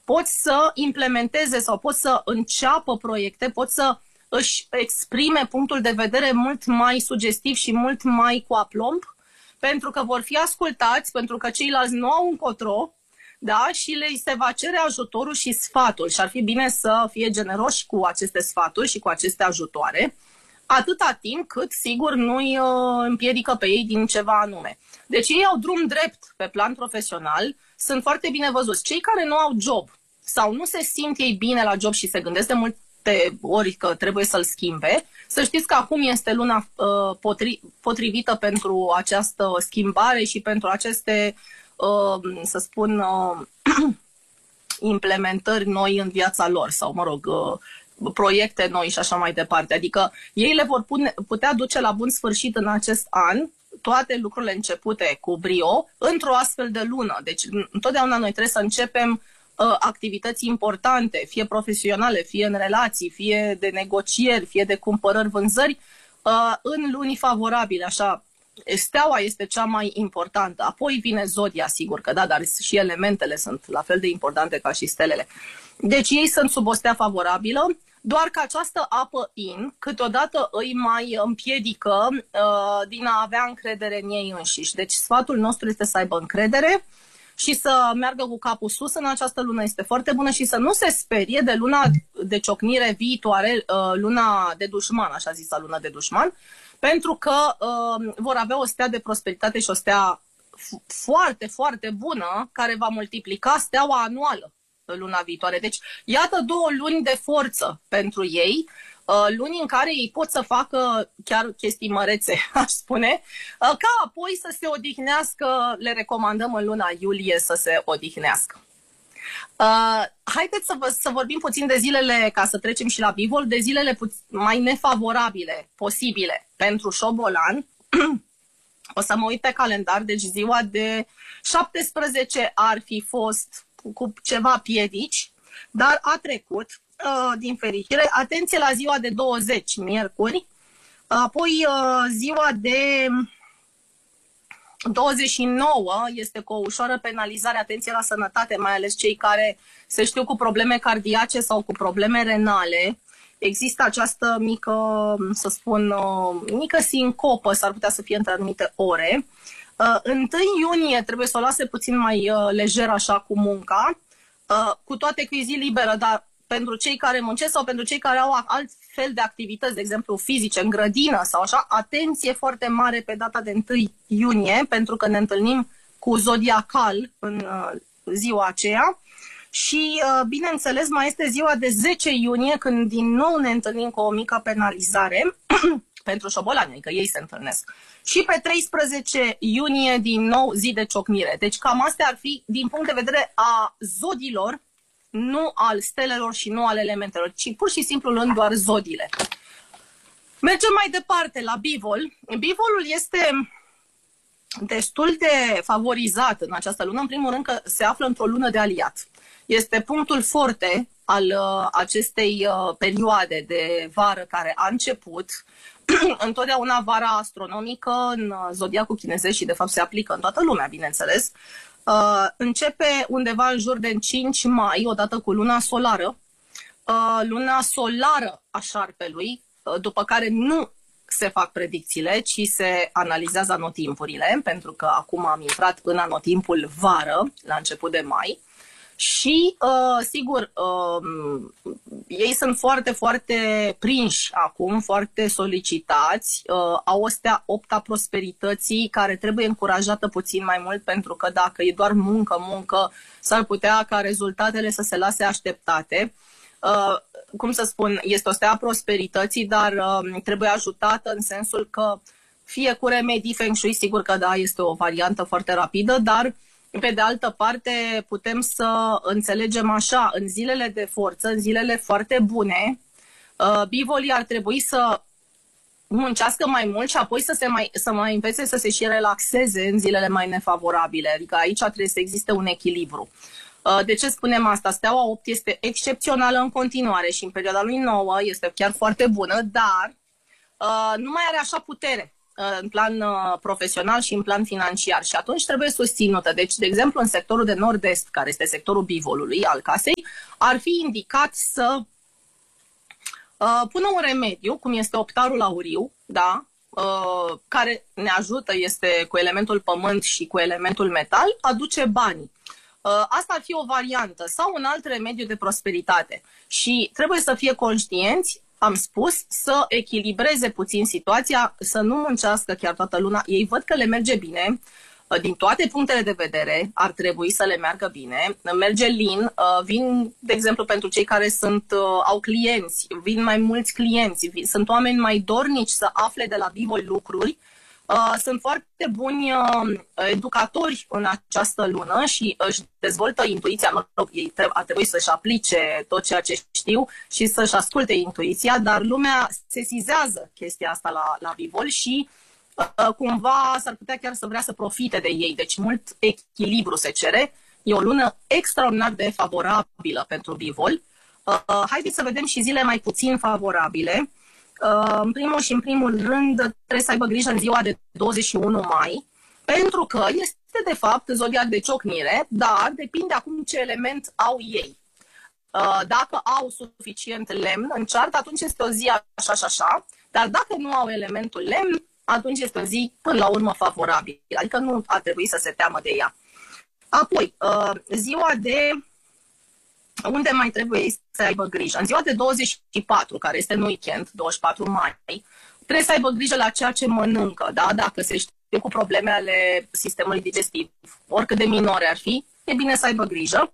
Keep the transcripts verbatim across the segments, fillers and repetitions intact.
pot să implementeze sau pot să înceapă proiecte, pot să își exprime punctul de vedere mult mai sugestiv și mult mai cu aplomb, pentru că vor fi ascultați, pentru că ceilalți nu au încotro, da? Și le se va cere ajutorul și sfatul. Și ar fi bine să fie generoși cu aceste sfaturi și cu aceste ajutoare, atâta timp cât, sigur, nu-i uh, împiedică pe ei din ceva anume. Deci ei au drum drept pe plan profesional, sunt foarte bine văzuți. Cei care nu au job sau nu se simt ei bine la job și se gândesc de multe ori că trebuie să-l schimbe, să știți că acum este luna uh, potri potrivită pentru această schimbare și pentru aceste, uh, să spun, uh, implementări noi în viața lor sau, mă rog, uh, proiecte noi și așa mai departe. Adică ei le vor pune, putea duce la bun sfârșit în acest an toate lucrurile începute cu brio într-o astfel de lună. Deci întotdeauna noi trebuie să începem uh, activități importante, fie profesionale, fie în relații, fie de negocieri, fie de cumpărări, vânzări, uh, în luni favorabile. Așa, steaua este cea mai importantă. Apoi vine zodia, sigur că da, dar și elementele sunt la fel de importante ca și stelele. Deci ei sunt sub o stea favorabilă, doar că această apă in câteodată îi mai împiedică uh, din a avea încredere în ei înșiși. Deci sfatul nostru este să aibă încredere și să meargă cu capul sus în această lună, este foarte bună, și să nu se sperie de luna de ciocnire viitoare, uh, luna de dușman, așa zisă lună de dușman, pentru că uh, vor avea o stea de prosperitate și o stea foarte, foarte bună care va multiplica steaua anuală luna viitoare. Deci, iată două luni de forță pentru ei, luni în care ei pot să facă chiar chestii mărețe, aș spune, ca apoi să se odihnească, le recomandăm în luna iulie să se odihnească. Haideți să, vă, să vorbim puțin de zilele, ca să trecem și la bivol, de zilele mai nefavorabile posibile pentru șobolan. O să mă uit pe calendar, deci ziua de șaptesprezece ar fi fost cu ceva piedici, dar a trecut, uh, din fericire. Atenție la ziua de douăzeci, miercuri, apoi uh, ziua de douăzeci și nouă este cu o ușoară penalizare, atenție la sănătate, mai ales cei care se știu cu probleme cardiace sau cu probleme renale. Există această mică, să spun, uh, mică sincopă, s-ar putea să fie între anumite ore. Uh, întâi iunie trebuie să o lase puțin mai uh, lejer așa cu munca, uh, cu toate că e zi liberă, dar pentru cei care muncesc sau pentru cei care au alt fel de activități, de exemplu fizice, în grădină sau așa, atenție foarte mare pe data de întâi iunie, pentru că ne întâlnim cu zodiacal în uh, ziua aceea. Și, uh, bineînțeles, mai este ziua de zece iunie, când din nou ne întâlnim cu o mică penalizare pentru șobolani, adică ei se întâlnesc. Și pe treisprezece iunie, din nou, zi de ciocnire. Deci cam astea ar fi, din punct de vedere a zodilor, nu al stelelor și nu al elementelor, ci pur și simplu luând doar zodiile. Mergem mai departe la bivol. Bivolul este destul de favorizat în această lună, în primul rând că se află într-o lună de aliat. Este punctul forte al uh, acestei uh, perioade de vară care a început. Întotdeauna vara astronomică în zodiacul chinezesc, și de fapt se aplică în toată lumea, bineînțeles, uh, începe undeva în jur de cinci mai, odată cu luna solară, uh, luna solară a șarpelui, uh, după care nu se fac predicțiile, ci se analizează anotimpurile, pentru că acum am intrat în anotimpul vară, la început de mai. Și, uh, sigur, uh, ei sunt foarte, foarte prinși acum, foarte solicitați, uh, au o stea opta prosperității care trebuie încurajată puțin mai mult, pentru că dacă e doar muncă, muncă, s-ar putea ca rezultatele să se lase așteptate. Uh, cum să spun, este o stea prosperității, dar uh, trebuie ajutată în sensul că fie cu remedii feng shui, sigur că da, este o variantă foarte rapidă, dar pe de altă parte, putem să înțelegem așa, în zilele de forță, în zilele foarte bune, bivolii ar trebui să muncească mai mult și apoi să, se mai, să mai învețe să se și relaxeze în zilele mai nefavorabile. Adică aici trebuie să existe un echilibru. De ce spunem asta? Steaua opt este excepțională în continuare și în perioada lui nouă este chiar foarte bună, dar nu mai are așa putere în plan uh, profesional și în plan financiar și atunci trebuie susținută. Deci, de exemplu, în sectorul de nord-est, care este sectorul bivolului al casei, ar fi indicat să uh, pună un remediu, cum este optarul auriu, da? Uh, care ne ajută, este cu elementul pământ și cu elementul metal, aduce banii. Uh, asta ar fi o variantă sau un alt remediu de prosperitate. Și trebuie să fie conștienți, am spus, să echilibreze puțin situația, să nu muncească chiar toată luna. Ei văd că le merge bine, din toate punctele de vedere, ar trebui să le meargă bine. Merge lin, vin, de exemplu, pentru cei care sunt, au clienți, vin mai mulți clienți, vin, sunt oameni mai dornici să afle de la Bivol lucruri, sunt foarte buni educatori în această lună și își dezvoltă intuiția. Mă rog, ei ar trebui să-și aplice tot ceea ce știu și să-și asculte intuiția, dar lumea sesizează chestia asta la, la Bivol și cumva s-ar putea chiar să vrea să profite de ei. Deci mult echilibru se cere. E o lună extraordinar de favorabilă pentru Bivol. Haideți să vedem și zile mai puțin favorabile. În primul și în primul rând trebuie să aibă grijă în ziua de douăzeci și unu mai, pentru că este de fapt zodiac de ciocnire, dar depinde acum ce element au ei. Dacă au suficient lemn în chart, atunci este o zi așa și așa, dar dacă nu au elementul lemn, atunci este o zi până la urmă favorabilă, adică nu ar trebui să se teamă de ea. Apoi, ziua de unde mai trebuie să aibă grijă. În ziua de douăzeci și patru, care este în weekend, douăzeci și patru mai, trebuie să aibă grijă la ceea ce mănâncă, da? Dacă se știe cu probleme ale sistemului digestiv, oricât de minore ar fi, e bine să aibă grijă.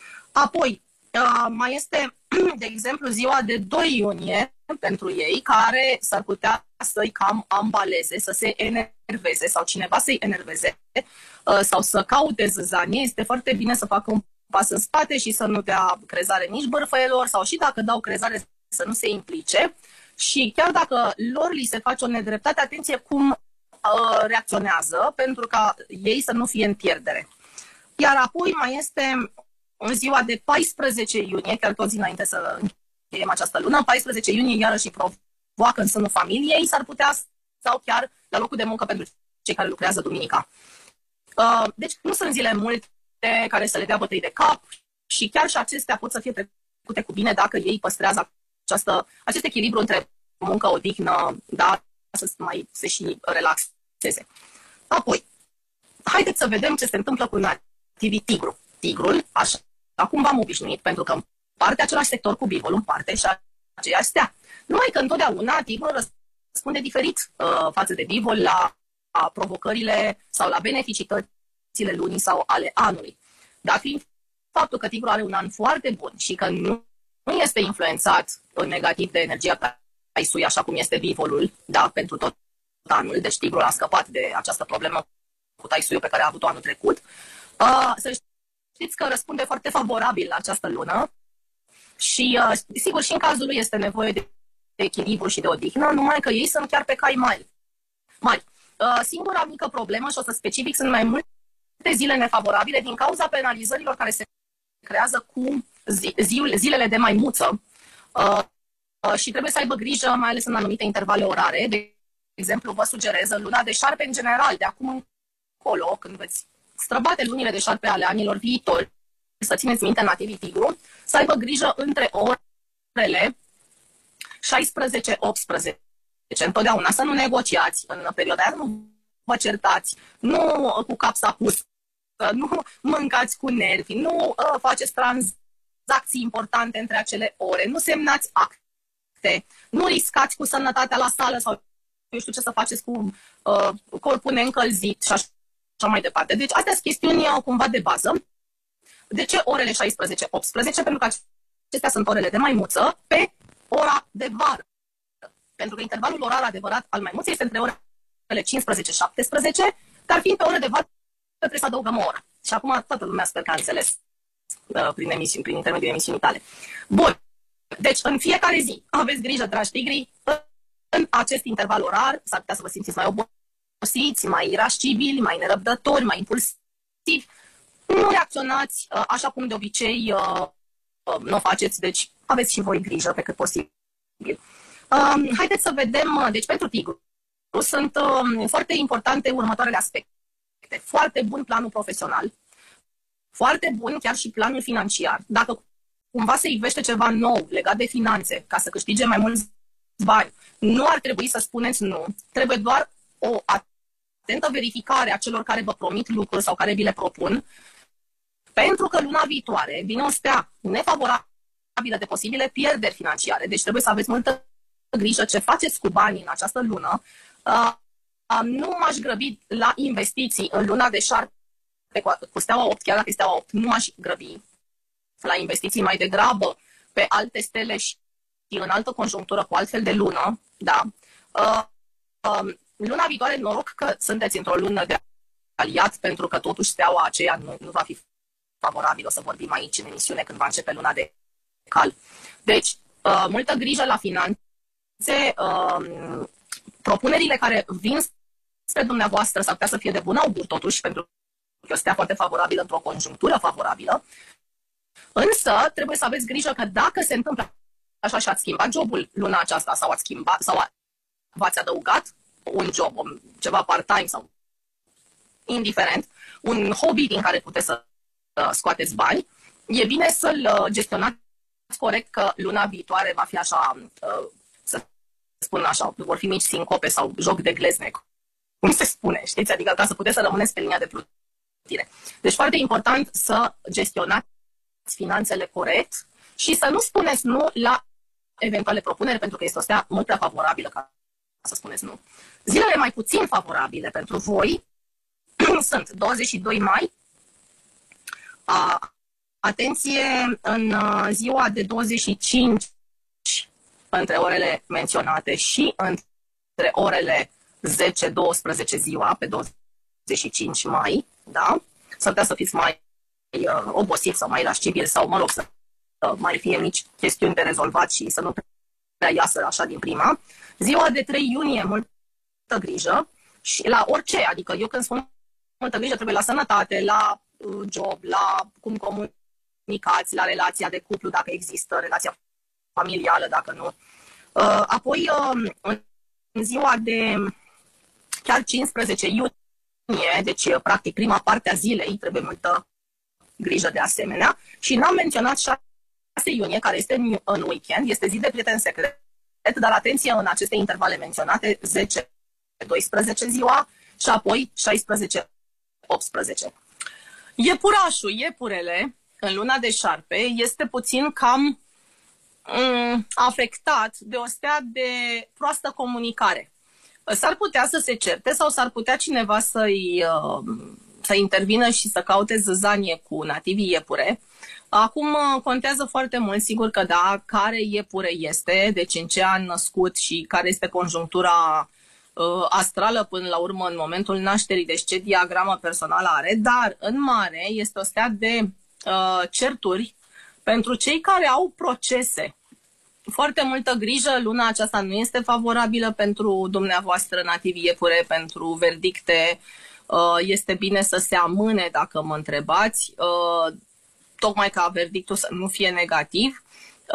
Apoi, mai este, de exemplu, ziua de doi iunie pentru ei, care s-ar putea să-i cam ambaleze, să se enerveze sau cineva să-i enerveze sau să caute zăzanie. Este foarte bine să facă un pas în spate și să nu dea crezare nici bârfăielor sau și dacă dau crezare să nu se implice. Și chiar dacă lor li se face o nedreptate, atenție cum uh, reacționează, pentru ca ei să nu fie în pierdere. Iar apoi mai este în ziua de paisprezece iunie, chiar tot zi înainte să încheiem această lună, paisprezece iunie iarăși provoacă în sânul familiei, s-ar putea sau chiar la locul de muncă pentru cei care lucrează duminica. Uh, deci nu sunt zile multe care să le dea bătăi de cap și chiar și acestea pot să fie trecute cu bine dacă ei păstrează această, acest echilibru între muncă, odihnă, da, să mai se și relaxeze. Apoi, haideți să vedem ce se întâmplă cu nativii tigru. Tigrul, așa, acum v-am obișnuit, pentru că împarte același sector cu Bivol, împarte și aceeași stea. Numai că întotdeauna tigrul răspunde diferit uh, față de Bivol la, la provocările sau la beneficitățile lunii sau ale anului. Dar fiind faptul că tigrul are un an foarte bun și că nu, nu este influențat în negativ de energia Taisui, așa cum este Bivolul, da, pentru tot anul, deci tigrul a scăpat de această problemă cu Taisuiul pe care a avut-o anul trecut. Uh, să știți că răspunde foarte favorabil la această lună și, uh, sigur, și în cazul lui este nevoie de echilibru și de odihnă, numai că ei sunt chiar pe cai mari. mari. Uh, singura mică problemă, și o să specific, sunt mai multe zile nefavorabile din cauza penalizărilor care se creează cu zi, zi, zilele de maimuță uh, uh, și trebuie să aibă grijă, mai ales în anumite intervale orare. De exemplu, vă sugerez în luna de șarpe în general, de acum încolo, când veți străbate lunile de șarpe ale anilor viitori, să țineți minte nativii tigru, să aibă grijă între orele șaisprezece optsprezece. Întotdeauna să nu negociați în perioada aia, nu vă certați, nu cu capsa pusă, nu mâncați cu nervi, nu uh, faceți tranzacții importante între acele ore, nu semnați acte, nu riscați cu sănătatea la sală sau eu știu ce să faceți cu uh, corpul neîncălzit și așa, așa mai departe. Deci astea sunt chestiuni uh, cumva de bază. De ce orele șaisprezece optsprezece? Pentru că acestea sunt orele de maimuță pe ora de vară. Pentru că intervalul orar adevărat al maimuței este între orele cincisprezece șaptesprezece, dar fiind pe ore de vară trebuie să adăugăm o oră. Și acum toată lumea sper că a înțeles uh, prin, emisiuni, prin intermediul emisiunii tale. Bun. Deci în fiecare zi aveți grijă, dragi tigri, în acest interval orar s-ar putea să vă simțiți mai obosiți, mai irascibili, mai nerăbdători, mai impulsivi. Nu reacționați uh, așa cum de obicei uh, uh, nu o faceți, deci aveți și voi grijă pe cât posibil. Uh, haideți să vedem, uh, deci pentru tigru sunt uh, foarte importante următoarele aspecte. Foarte bun planul profesional, foarte bun chiar și planul financiar. Dacă cumva se ivește ceva nou legat de finanțe, ca să câștige mai mulți bani, nu ar trebui să spuneți nu. Trebuie doar o atentă verificare a celor care vă promit lucruri sau care vi le propun, pentru că luna viitoare vine o stea nefavorabilă de posibile pierderi financiare. Deci trebuie să aveți multă grijă ce faceți cu banii în această lună. Uh, uh, nu m-aș grăbi la investiții în luna de șarpe cu, cu steaua opt, chiar dacă e steaua opt, nu m-aș grăbi la investiții, mai degrabă pe alte stele și în altă conjunctură cu altfel de lună. Da. Uh, uh, luna viitoare, noroc că sunteți într-o lună de aliat, pentru că totuși steaua aceea nu, nu va fi favorabil. O să vorbim aici în emisiune când va începe luna de cal. Deci, uh, multă grijă la finanțe. Uh, propunerile care vin spre dumneavoastră s-ar putea să fie de bun augur totuși, pentru că o stea foarte favorabilă într-o conjunctură favorabilă. Însă, trebuie să aveți grijă că dacă se întâmplă așa și ați schimbat jobul luna aceasta sau ați schimbat sau v-ați adăugat un job, ceva part-time sau indiferent, un hobby din care puteți să uh, scoateți bani, e bine să-l uh, gestionați corect, că luna viitoare va fi așa, uh, să spun așa, vor fi mici sincope sau joc de glezne, cum se spune, știți? Adică ca să puteți să rămâneți pe linia de plutire. Deci foarte important să gestionați finanțele corect și să nu spuneți nu la eventuale propuneri, pentru că este o stea mult prea favorabilă ca să spuneți nu. Zilele mai puțin favorabile pentru voi sunt douăzeci și doi mai, a, atenție, în ziua de douăzeci și cinci, între orele menționate și între orele zece douăsprezece ziua, pe douăzeci și cinci mai, da? S-ar putea să fiți mai uh, obosiți sau mai irascibili sau, mă rog, să uh, mai fie mici chestiuni de rezolvat și să nu prea iasă așa din prima. Ziua de trei iunie, multă grijă și la orice, adică eu când spun multă grijă, trebuie la sănătate, la uh, job, la cum comunicați, la relația de cuplu, dacă există, relația familială, dacă nu. Uh, apoi, uh, în ziua de chiar cincisprezece iunie, deci practic prima parte a zilei, trebuie multă grijă de asemenea. Și n-am menționat șase iunie, care este în weekend, este zi de prieten secret, dar atenție în aceste intervale menționate, zece doisprezece ziua și apoi șaisprezece optsprezece. Iepurașul, iepurele, în luna de șarpe, este puțin cam um, afectat de o stea de proastă comunicare. S-ar putea să se certe sau s-ar putea cineva să-i, uh, să intervină și să caute zăzanie cu nativii iepure. Acum contează foarte mult, sigur că da, care iepure este, deci în ce an născut și care este conjunctura uh, astrală până la urmă în momentul nașterii, deci ce diagramă personală are, dar în mare este o stea de uh, certuri pentru cei care au procese. Foarte multă grijă, luna aceasta nu este favorabilă pentru dumneavoastră nativii iepure, pentru verdicte. Este bine să se amâne, dacă mă întrebați, tocmai ca verdictul să nu fie negativ.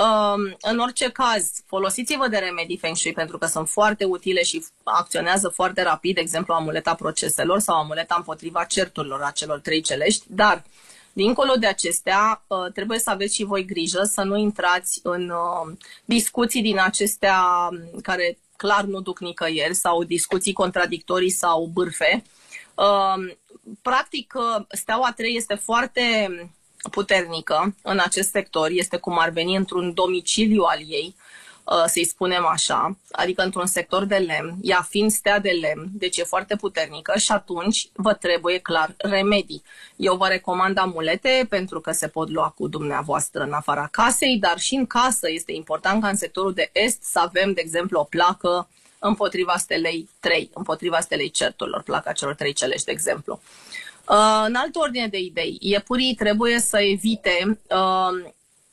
În orice caz, folosiți-vă de remedii Feng Shui, pentru că sunt foarte utile și acționează foarte rapid, de exemplu amuleta proceselor sau amuleta împotriva certurilor a celor trei celești, dar dincolo de acestea, trebuie să aveți și voi grijă să nu intrați în discuții din acestea care clar nu duc nicăieri sau discuții contradictorii sau bârfe. Practic, steaua trei este foarte puternică în acest sector, este cum ar veni într-un domiciliu al ei, să-i spunem așa, adică într-un sector de lemn, ea fiind stea de lemn, deci e foarte puternică și atunci vă trebuie clar remedii. Eu vă recomand amulete pentru că se pot lua cu dumneavoastră în afara casei, dar și în casă este important ca în sectorul de est să avem, de exemplu, o placă împotriva stelei trei, împotriva stelei certurilor, placa celor trei celești, de exemplu. Uh, în altă ordine de idei, iepurii trebuie să evite uh,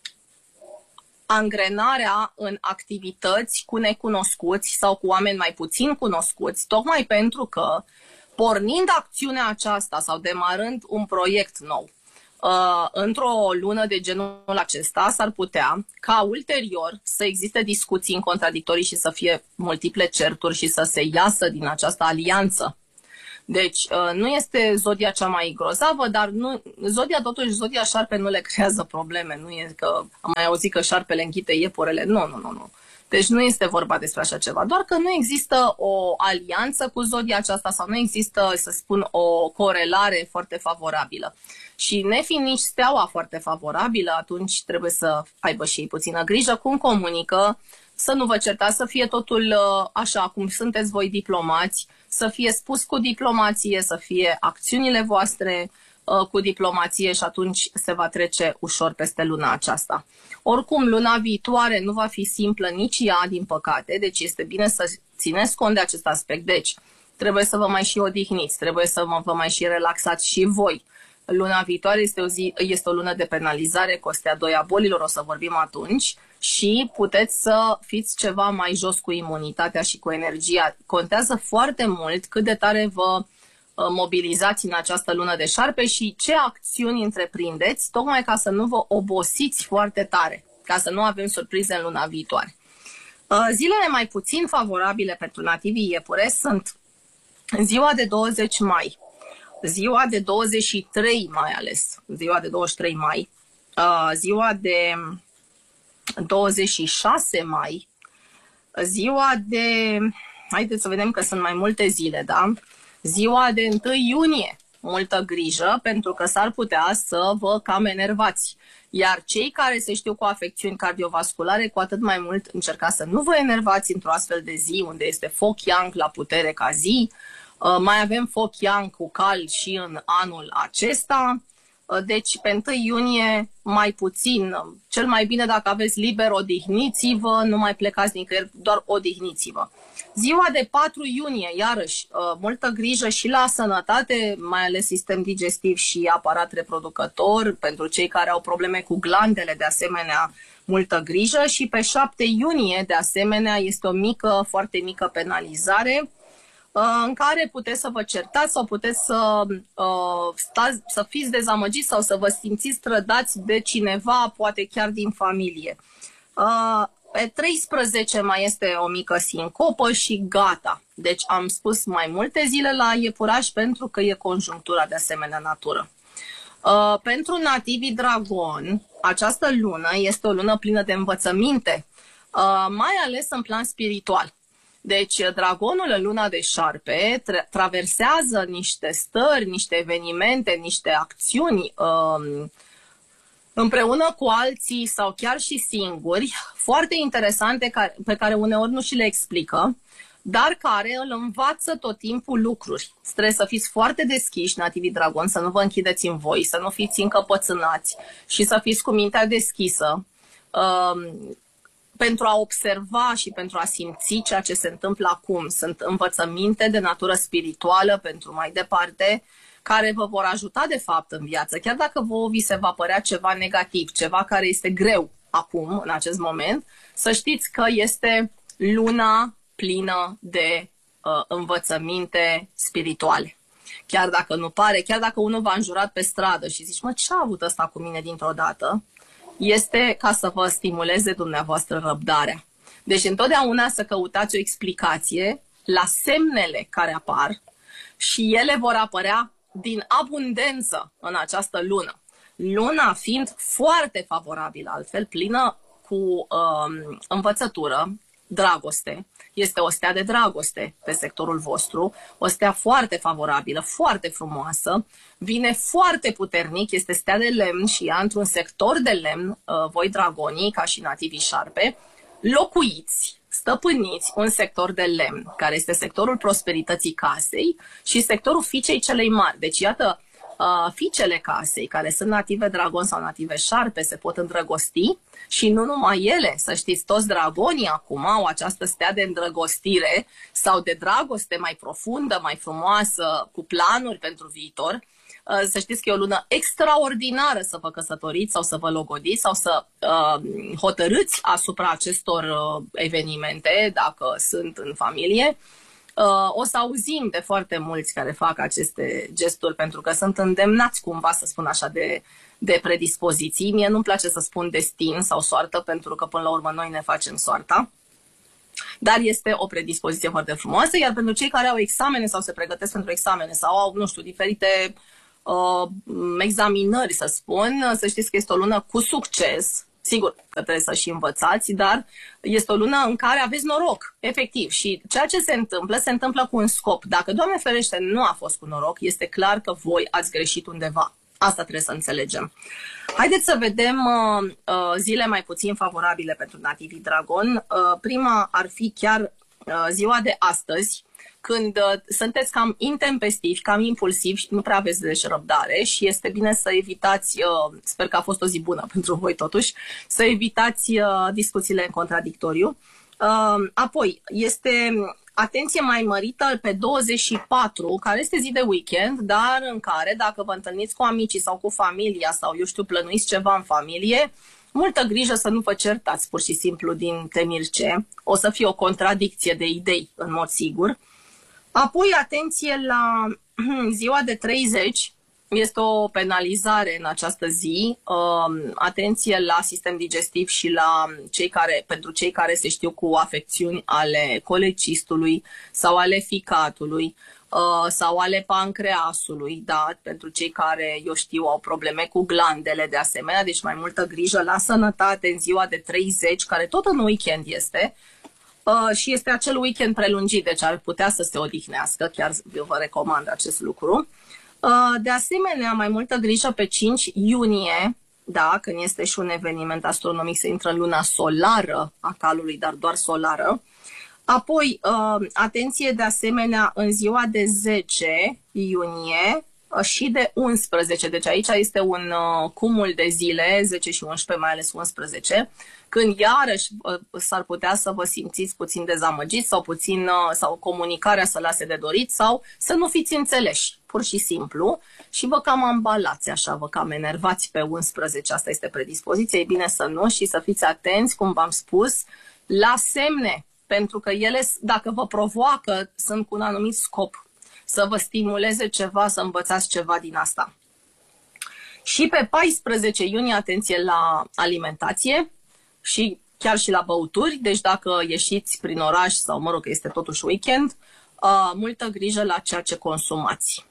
angrenarea în activități cu necunoscuți sau cu oameni mai puțin cunoscuți, tocmai pentru că, pornind acțiunea aceasta sau demarând un proiect nou, uh, într-o lună de genul acesta, s-ar putea ca ulterior să existe discuții în contradictorii și să fie multiple certuri și să se iasă din această alianță. Deci nu este zodia cea mai grozavă, dar nu, zodia, totuși, zodia șarpe nu le creează probleme. Nu e că am mai auzit că șarpele înghite iepurele. Nu, nu, nu, nu. Deci nu este vorba despre așa ceva, doar că nu există o alianță cu zodia aceasta sau nu există, să spun, o corelare foarte favorabilă. Și nefiind nici steaua foarte favorabilă, atunci trebuie să aibă și ei puțină grijă cum comunică, să nu vă certați, să fie totul așa cum sunteți voi diplomați, să fie spus cu diplomație, să fie acțiunile voastre cu diplomație și atunci se va trece ușor peste luna aceasta. Oricum, luna viitoare nu va fi simplă nici ea, din păcate, deci este bine să țineți cont de acest aspect. Deci, trebuie să vă mai și odihniți, trebuie să vă mai și relaxați și voi. Luna viitoare este o, zi, este o lună de penalizare, costea doi a bolilor, o să vorbim atunci, și puteți să fiți ceva mai jos cu imunitatea și cu energia. Contează foarte mult cât de tare vă mobilizați în această lună de șarpe și ce acțiuni întreprindeți, tocmai ca să nu vă obosiți foarte tare, ca să nu avem surprize în luna viitoare. Zilele mai puțin favorabile pentru nativii iepure sunt ziua de douăzeci mai, ziua de douăzeci și trei mai ales, ziua de douăzeci și trei mai, ziua de douăzeci și șase mai, ziua de, haideți să vedem că sunt mai multe zile, da? Ziua de întâi iunie, multă grijă pentru că s-ar putea să vă cam enervați. Iar cei care se știu cu afecțiuni cardiovasculare, cu atât mai mult încercați să nu vă enervați într-o astfel de zi unde este foc yang la putere ca zi. Mai avem foc yang cu cal și în anul acesta. Deci pe întâi iunie mai puțin, cel mai bine dacă aveți liber, odihniți-vă, nu mai plecați nicăieri, doar odihniți-vă. Ziua de patru iunie, iarăși, multă grijă și la sănătate, mai ales sistem digestiv și aparat reproducător, pentru cei care au probleme cu glandele, de asemenea, multă grijă. Și pe șapte iunie, de asemenea, este o mică, foarte mică penalizare, în care puteți să vă certați sau puteți să, uh, stați, să fiți dezamăgiți sau să vă simțiți trădați de cineva, poate chiar din familie. Uh, pe treisprezece mai este o mică sincopă și gata. Deci am spus mai multe zile la iepuraș pentru că e conjunctura de asemenea natură. Uh, pentru nativii dragon, această lună este o lună plină de învățăminte, uh, mai ales în plan spiritual. Deci, dragonul în luna de șarpe tra traversează niște stări, niște evenimente, niște acțiuni um, împreună cu alții sau chiar și singuri, foarte interesante, care, pe care uneori nu și le explică, dar care îl învață tot timpul lucruri. Trebuie să fiți foarte deschiși, nativii dragon, să nu vă închideți în voi, să nu fiți încăpățânați și să fiți cu mintea deschisă. Um, pentru a observa și pentru a simți ceea ce se întâmplă acum. Sunt învățăminte de natură spirituală pentru mai departe, care vă vor ajuta de fapt în viață, chiar dacă vouă vi se va părea ceva negativ, ceva care este greu acum, în acest moment, să știți că este luna plină de uh, învățăminte spirituale. Chiar dacă nu pare, chiar dacă unul v-a înjurat pe stradă și zici, mă, ce a avut ăsta cu mine dintr-o dată? Este ca să vă stimuleze dumneavoastră răbdarea. Deci întotdeauna să căutați o explicație la semnele care apar și ele vor apărea din abundență în această lună. Luna fiind foarte favorabilă, altfel plină cu um, învățătură, dragoste, este o stea de dragoste pe sectorul vostru, o stea foarte favorabilă, foarte frumoasă, vine foarte puternic, este stea de lemn și ea într-un sector de lemn, voi dragonii, ca și nativii șarpe, locuiți, stăpâniți un sector de lemn, care este sectorul prosperității casei și sectorul fiicei celei mari. Deci iată, fiicele casei, care sunt native dragon sau native șarpe, se pot îndrăgosti și nu numai ele, să știți, toți dragonii acum au această stea de îndrăgostire sau de dragoste mai profundă, mai frumoasă, cu planuri pentru viitor. Să știți că e o lună extraordinară să vă căsătoriți sau să vă logodiți sau să uh, hotărâți asupra acestor uh, evenimente, dacă sunt în familie. Uh, o să auzim de foarte mulți care fac aceste gesturi pentru că sunt îndemnați cumva, să spun așa, de, de predispoziții. Mie nu-mi place să spun destin sau soartă pentru că până la urmă noi ne facem soarta. Dar este o predispoziție foarte frumoasă, iar pentru cei care au examene sau se pregătesc pentru examene sau au, nu știu, diferite uh, examinări, să spun, să știți că este o lună cu succes. Sigur că trebuie să și învățați, dar este o lună în care aveți noroc, efectiv. Și ceea ce se întâmplă, se întâmplă cu un scop. Dacă, Doamne ferește, nu a fost cu noroc, este clar că voi ați greșit undeva. Asta trebuie să înțelegem. Haideți să vedem uh, uh, zile mai puțin favorabile pentru nativii dragon. Uh, prima ar fi chiar uh, ziua de astăzi, când uh, sunteți cam intempestivi, cam impulsivi și nu prea aveți deci răbdare și este bine să evitați, uh, sper că a fost o zi bună pentru voi totuși, să evitați uh, discuțiile în contradictoriu. Uh, apoi, este atenție mai mărită pe douăzeci și patru, care este zi de weekend, dar în care, dacă vă întâlniți cu amicii sau cu familia sau, eu știu, plănuiți ceva în familie, multă grijă să nu vă certați pur și simplu din temir ce. O să fie o contradicție de idei, în mod sigur. Apoi, atenție la ziua de treizeci, este o penalizare în această zi. Uh, atenție la sistem digestiv și la cei care, pentru cei care se știu cu afecțiuni ale colecistului sau ale ficatului uh, sau ale pancreasului, da? Pentru cei care, eu știu, au probleme cu glandele de asemenea, deci mai multă grijă la sănătate în ziua de treizeci, care tot în weekend este. Uh, și este acel weekend prelungit, deci ar putea să se odihnească, chiar eu vă recomand acest lucru. Uh, de asemenea, mai multă grijă pe cinci iunie, da, când este și un eveniment astronomic, se intră în luna solară a calului, dar doar solară. Apoi, uh, atenție de asemenea în ziua de zece iunie și de unsprezece, deci aici este un uh, cumul de zile, zece și unsprezece, mai ales unsprezece, când iarăși uh, s-ar putea să vă simțiți puțin dezamăgiți sau puțin uh, sau comunicarea să lase de dorit sau să nu fiți înțeleși, pur și simplu, și vă cam ambalați așa, vă cam enervați pe unsprezece, asta este predispoziția, e bine să nu și să fiți atenți, cum v-am spus, la semne, pentru că ele, dacă vă provoacă, sunt cu un anumit scop, să vă stimuleze ceva, să învățați ceva din asta. Și pe paisprezece iunie, atenție la alimentație și chiar și la băuturi, deci dacă ieșiți prin oraș sau, mă rog, că este totuși weekend, uh, multă grijă la ceea ce consumați.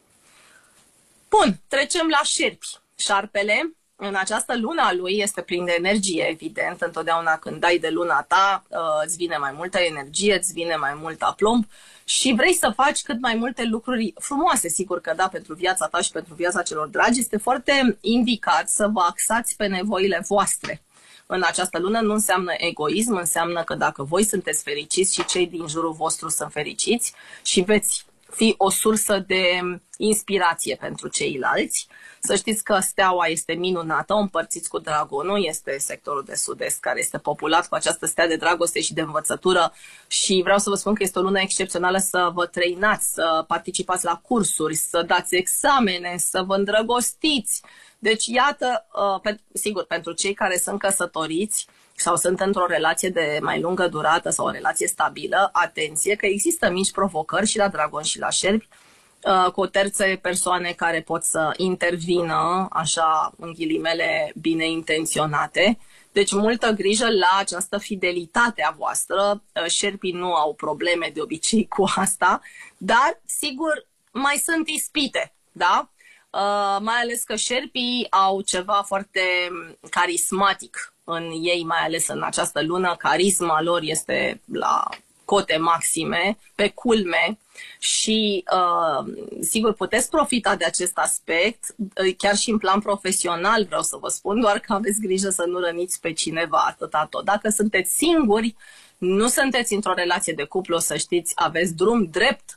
Bun, trecem la șerpi. Șarpele, în această lună a lui, este plin de energie, evident. Întotdeauna când dai de luna ta, îți vine mai multă energie, îți vine mai mult aplomb și vrei să faci cât mai multe lucruri frumoase. Sigur că da, pentru viața ta și pentru viața celor dragi este foarte indicat să vă axați pe nevoile voastre. În această lună nu înseamnă egoism, înseamnă că dacă voi sunteți fericiți și cei din jurul vostru sunt fericiți și veți fi o sursă de inspirație pentru ceilalți. Să știți că steaua este minunată, o împărțiți cu dragonul, este sectorul de sud-est care este populat cu această stea de dragoste și de învățătură și vreau să vă spun că este o lună excepțională să vă treinați, să participați la cursuri, să dați examene, să vă îndrăgostiți. Deci iată, sigur, pentru cei care sunt căsătoriți sau sunt într-o relație de mai lungă durată sau o relație stabilă, atenție că există mici provocări și la dragon și la șerpi, cu o terță persoane care pot să intervină, așa, în ghilimele, bine intenționate. Deci multă grijă la această fidelitate a voastră. Șerpii nu au probleme de obicei cu asta, dar, sigur, mai sunt ispite, da? Uh, mai ales că șerpii au ceva foarte carismatic în ei, mai ales în această lună. Carisma lor este la cote maxime, pe culme și uh, sigur puteți profita de acest aspect, chiar și în plan profesional vreau să vă spun, doar că aveți grijă să nu răniți pe cineva atâta tot. Dacă sunteți singuri, nu sunteți într-o relație de cuplu, să știți, aveți drum drept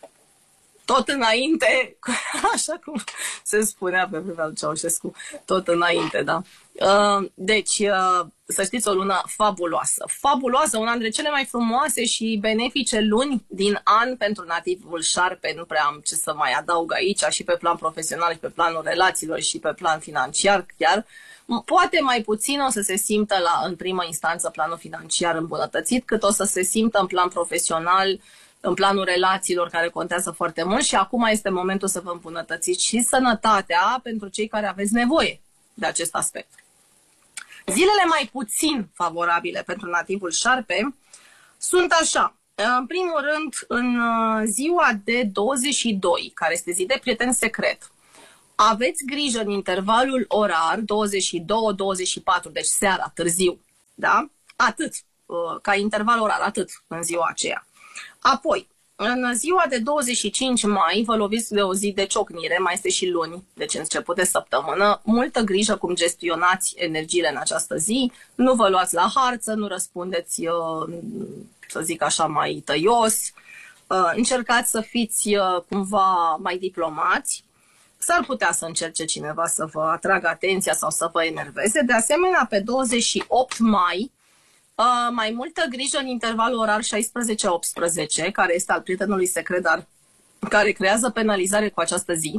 tot înainte, așa cum se spunea pe vremea lui Ceaușescu, tot înainte, da. Deci, să știți, o lună fabuloasă. Fabuloasă, una dintre cele mai frumoase și benefice luni din an pentru nativul șarpe. Nu prea am ce să mai adaug aici, și pe plan profesional, și pe planul relațiilor, și pe plan financiar chiar. Poate mai puțin o să se simtă la, în prima instanță planul financiar îmbunătățit, cât o să se simtă în plan profesional, în planul relațiilor, care contează foarte mult, și acum este momentul să vă îmbunătățiți și sănătatea pentru cei care aveți nevoie de acest aspect. Zilele mai puțin favorabile pentru nativul șarpe Sunt așa. În primul rând, în ziua de douăzeci și doi, care este zi de prieten secret, aveți grijă în intervalul orar douăzeci și doi douăzeci și patru, deci seara, târziu, da? Atât, ca interval orar, atât în ziua aceea. Apoi, în ziua de douăzeci și cinci mai, vă loviți de o zi de ciocnire, mai este și luni, deci început de săptămână. Multă grijă cum gestionați energiile în această zi, nu vă luați la harță, nu răspundeți, să zic așa, mai tăios, încercați să fiți cumva mai diplomați. S-ar putea să încerce cineva să vă atragă atenția sau să vă enerveze. De asemenea, pe douăzeci și opt mai, mai multă grijă în intervalul orar șaisprezece optsprezece, care este al prietenului secret, dar care creează penalizare cu această zi.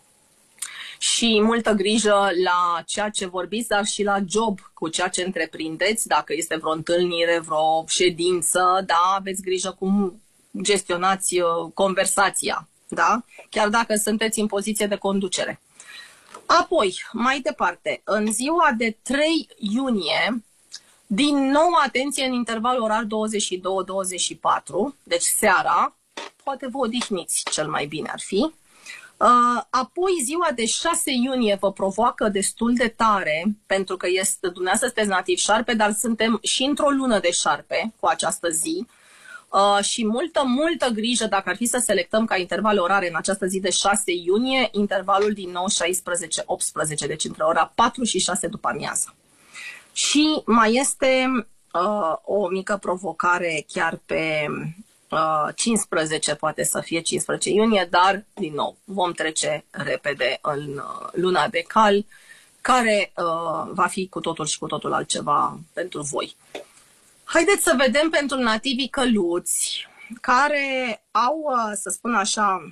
Și multă grijă la ceea ce vorbiți, dar și la job, cu ceea ce întreprindeți, dacă este vreo întâlnire, vreo ședință, da, aveți grijă cum gestionați conversația, da? Chiar dacă sunteți în poziție de conducere. Apoi, mai departe, în ziua de trei iunie, din nou atenție în intervalul orar douăzeci și doi douăzeci și patru, deci seara, poate vă odihniți, cel mai bine ar fi. Apoi ziua de șase iunie vă provoacă destul de tare, pentru că este, dumneavoastră sunteți nativ șarpe, dar suntem și într-o lună de șarpe cu această zi. Uh, și multă, multă grijă dacă ar fi să selectăm ca intervale orare în această zi de șase iunie, intervalul din nou șaisprezece optsprezece, deci între ora patru și șase după amiază. Și mai este uh, o mică provocare chiar pe uh, cincisprezece, poate să fie cincisprezece iunie, dar din nou vom trece repede în uh, luna de cal, care uh, va fi cu totul și cu totul altceva pentru voi. Haideți să vedem pentru nativii căluți, care au, să spun așa,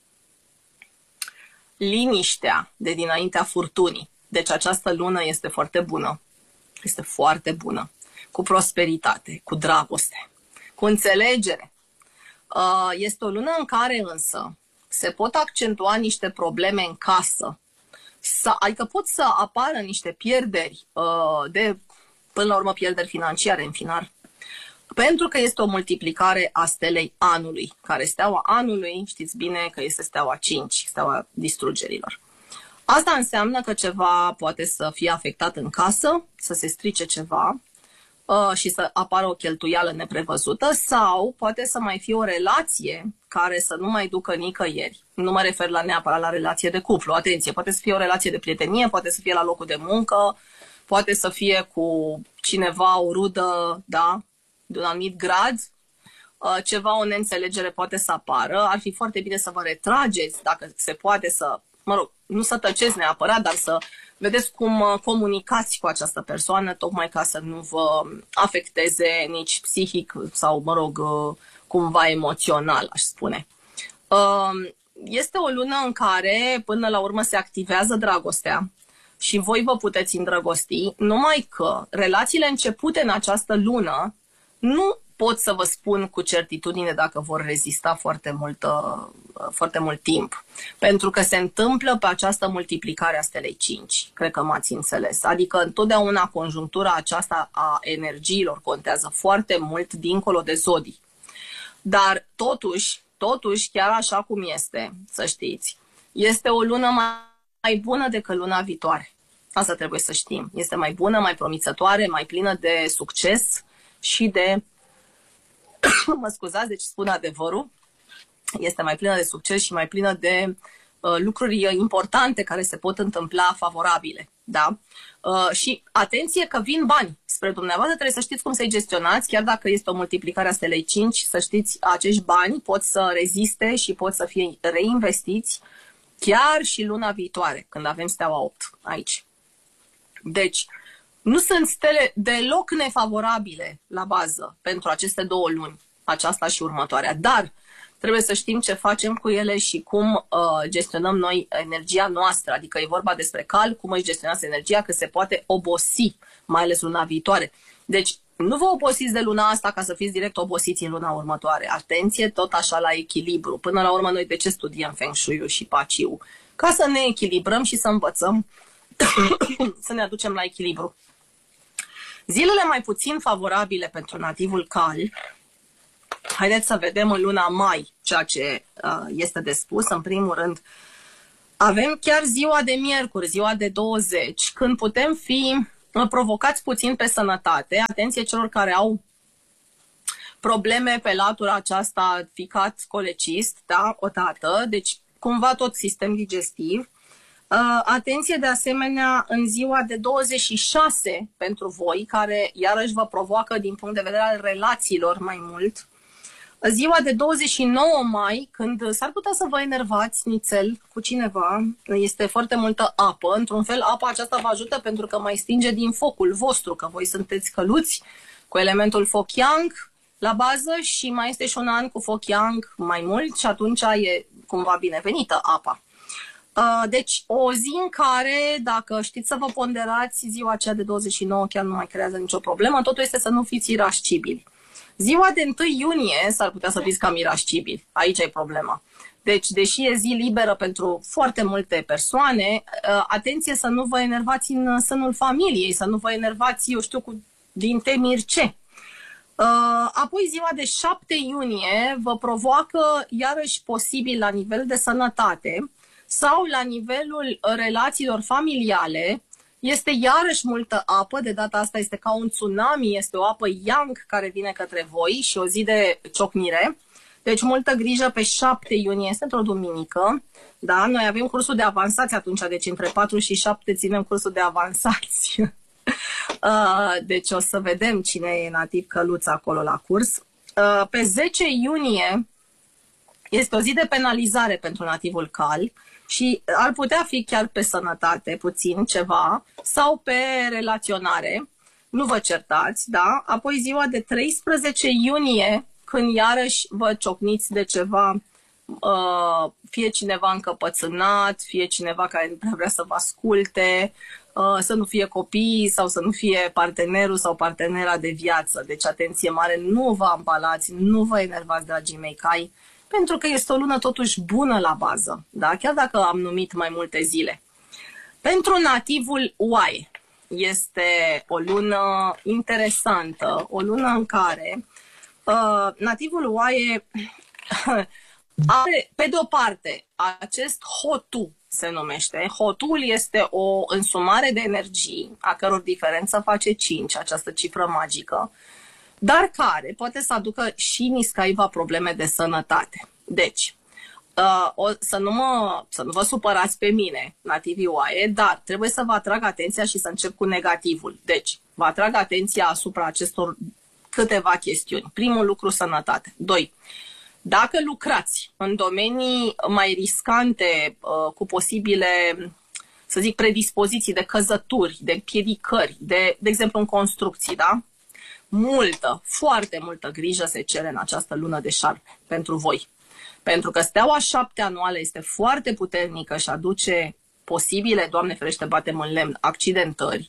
liniștea de dinaintea furtunii. Deci această lună este foarte bună, este foarte bună, cu prosperitate, cu dragoste, cu înțelegere. Este o lună în care însă se pot accentua niște probleme în casă, adică pot să apară niște pierderi de... până la urmă pierderi financiare în final. Pentru că este o multiplicare a stelei anului, care steaua anului, știți bine că este steaua cinci, steaua distrugerilor. Asta înseamnă că ceva poate să fie afectat în casă, să se strice ceva uh, și să apară o cheltuială neprevăzută, sau poate să mai fie o relație care să nu mai ducă nicăieri. Nu mă refer la neapărat la relație de cuplu, atenție, poate să fie o relație de prietenie, poate să fie la locul de muncă, poate să fie cu cineva, o rudă, da, de un anumit grad, ceva, o neînțelegere poate să apară. Ar fi foarte bine să vă retrageți, dacă se poate să, mă rog, nu să tăceți neapărat, dar să vedeți cum comunicați cu această persoană, tocmai ca să nu vă afecteze nici psihic sau, mă rog, cumva emoțional, aș spune. Este o lună în care, până la urmă, se activează dragostea și voi vă puteți îndrăgosti, numai că relațiile începute în această lună nu pot să vă spun cu certitudine dacă vor rezista foarte mult, foarte mult timp. Pentru că se întâmplă pe această multiplicare a stelei cinci. Cred că m-ați înțeles. Adică întotdeauna conjunctura aceasta a energiilor contează foarte mult dincolo de zodii. Dar totuși, totuși, chiar așa cum este, să știți, este o lună mai, mai bună decât luna viitoare. Asta trebuie să știm. Este mai bună, mai promițătoare, mai plină de succes și de... mă scuzați, deci spun adevărul, este mai plină de succes și mai plină de uh, lucruri importante care se pot întâmpla favorabile, da? Uh, și atenție că vin bani spre dumneavoastră, trebuie să știți cum să-i gestionați, chiar dacă este o multiplicare a stelei cinci, să știți, acești bani pot să reziste și pot să fie reinvestiți chiar și luna viitoare, când avem steaua opt aici. Deci, nu sunt stele deloc nefavorabile la bază pentru aceste două luni, aceasta și următoarea, dar trebuie să știm ce facem cu ele și cum uh, gestionăm noi energia noastră, adică e vorba despre cal, cum își gestionați energia, că se poate obosi, mai ales luna viitoare. Deci, nu vă obosiți de luna asta ca să fiți direct obosiți în luna următoare. Atenție, tot așa la echilibru. Până la urmă, noi de ce studiem Feng Shui-ul și Paciu? Ca să ne echilibrăm și să învățăm să ne aducem la echilibru. Zilele mai puțin favorabile pentru nativul cal haideți să vedem în luna mai ceea ce uh, este de spus. În primul rând, avem chiar ziua de miercuri, ziua de douăzeci, când putem fi uh, provocați puțin pe sănătate. Atenție celor care au probleme pe latura aceasta, ficat colecist, da, odată, deci cumva tot sistem digestiv. Uh, atenție de asemenea în ziua de douăzeci și șase pentru voi, care iarăși vă provoacă din punct de vedere al relațiilor mai mult. Ziua de douăzeci și nouă mai, când s-ar putea să vă enervați nițel cu cineva, este foarte multă apă. Într-un fel, apa aceasta vă ajută pentru că mai stinge din focul vostru, că voi sunteți căluți cu elementul foc yang la bază și mai este și un an cu foc yang mai mult și atunci e cumva binevenită apa. Deci, o zi în care, dacă știți să vă ponderați, ziua aceea de douăzeci și nouă chiar nu mai creează nicio problemă, totul este să nu fiți irascibili. Ziua de întâi iunie s-ar putea să fiți cam irascibili. Aici e problema. Deci, deși e zi liberă pentru foarte multe persoane, atenție să nu vă enervați în sânul familiei, să nu vă enervați, eu știu, cu, din temiri ce. Apoi, ziua de șapte iunie vă provoacă, iarăși posibil, la nivel de sănătate sau la nivelul relațiilor familiale, este iarăși multă apă, de data asta este ca un tsunami, este o apă yang care vine către voi și o zi de ciocnire. Deci multă grijă pe șapte iunie, este într-o duminică, da? Noi avem cursul de avansați atunci, deci între patru și șapte ținem cursul de avansați. Deci o să vedem cine e nativ căluț acolo la curs. Pe zece iunie este o zi de penalizare pentru nativul cal și ar putea fi chiar pe sănătate puțin ceva sau pe relaționare. Nu vă certați, da? Apoi ziua de treisprezece iunie, când iarăși vă ciocniți de ceva, fie cineva încăpățânat, fie cineva care nu prea vrea să vă asculte, să nu fie copii sau să nu fie partenerul sau partenera de viață. Deci atenție mare, nu vă ambalați, nu vă enervați, dragii mei cai, pentru că este o lună totuși bună la bază, da? Chiar dacă am numit mai multe zile. Pentru nativul oaie este o lună interesantă, o lună în care uh, nativul oaie are, pe de o parte, acest hotu se numește. Hotul este o însumare de energii, a căror diferență face cinci, această cifră magică, dar care poate să aducă și niscaiva probleme de sănătate. Deci, uh, o, să, nu mă, să nu vă supărați pe mine, nativii oaie, dar trebuie să vă atrag atenția și să încep cu negativul. Deci, vă atrag atenția asupra acestor câteva chestiuni. Primul lucru, sănătate. Doi, dacă lucrați în domenii mai riscante, uh, cu posibile, să zic, predispoziții de căzături, de împiedicări, de, de exemplu în construcții, da? Multă, foarte multă grijă se cere în această lună de șarpe pentru voi. Pentru că steaua șapte anuală este foarte puternică și aduce posibile, Doamne ferește, batem în lemn, accidentări.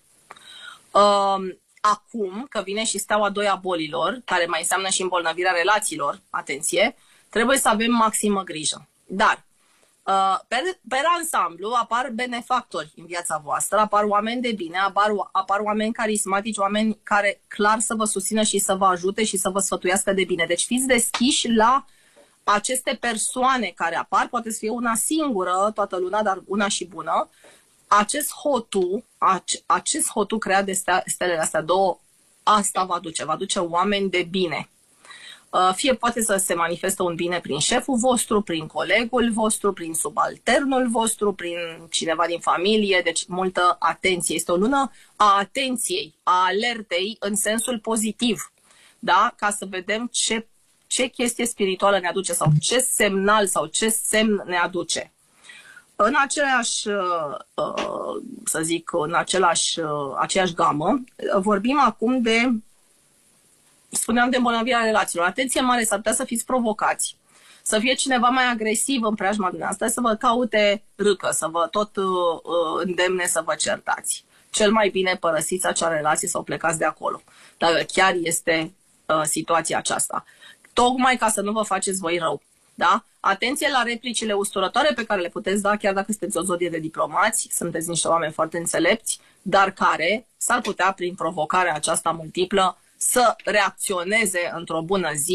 Acum, că vine și steaua doi a bolilor, care mai înseamnă și îmbolnăvirea relațiilor, atenție, trebuie să avem maximă grijă. Dar, per, per ansamblu, apar benefactori în viața voastră, apar oameni de bine, apar, apar oameni carismatici, oameni care clar să vă susțină și să vă ajute și să vă sfătuiască de bine. Deci fiți deschiși la aceste persoane care apar, poate să fie una singură toată luna, dar una și bună. Acest hotu, acest hotu creat de stelele astea două, asta va duce, va duce oameni de bine. Fie poate să se manifeste un bine prin șeful vostru, prin colegul vostru, prin subalternul vostru, prin cineva din familie, deci multă atenție. Este o lună a atenției, a alertei în sensul pozitiv, da? Ca să vedem ce, ce chestie spirituală ne aduce sau ce semnal sau ce semn ne aduce. În același, să zic, în același, aceeași gamă, vorbim acum de, spuneam, de îmbolnăvirea relațiilor. Atenție mare, s-ar putea să fiți provocați, să fie cineva mai agresiv în preajma dumneavoastră, să vă caute râcă, să vă tot uh, îndemne să vă certați. Cel mai bine părăsiți acea relație sau plecați de acolo, dacă chiar este uh, situația aceasta. Tocmai ca să nu vă faceți voi rău. Da? Atenție la replicile usturătoare pe care le puteți da, chiar dacă sunteți o zodie de diplomați, sunteți niște oameni foarte înțelepți, dar care s-ar putea, prin provocarea aceasta multiplă, să reacționeze într-o bună zi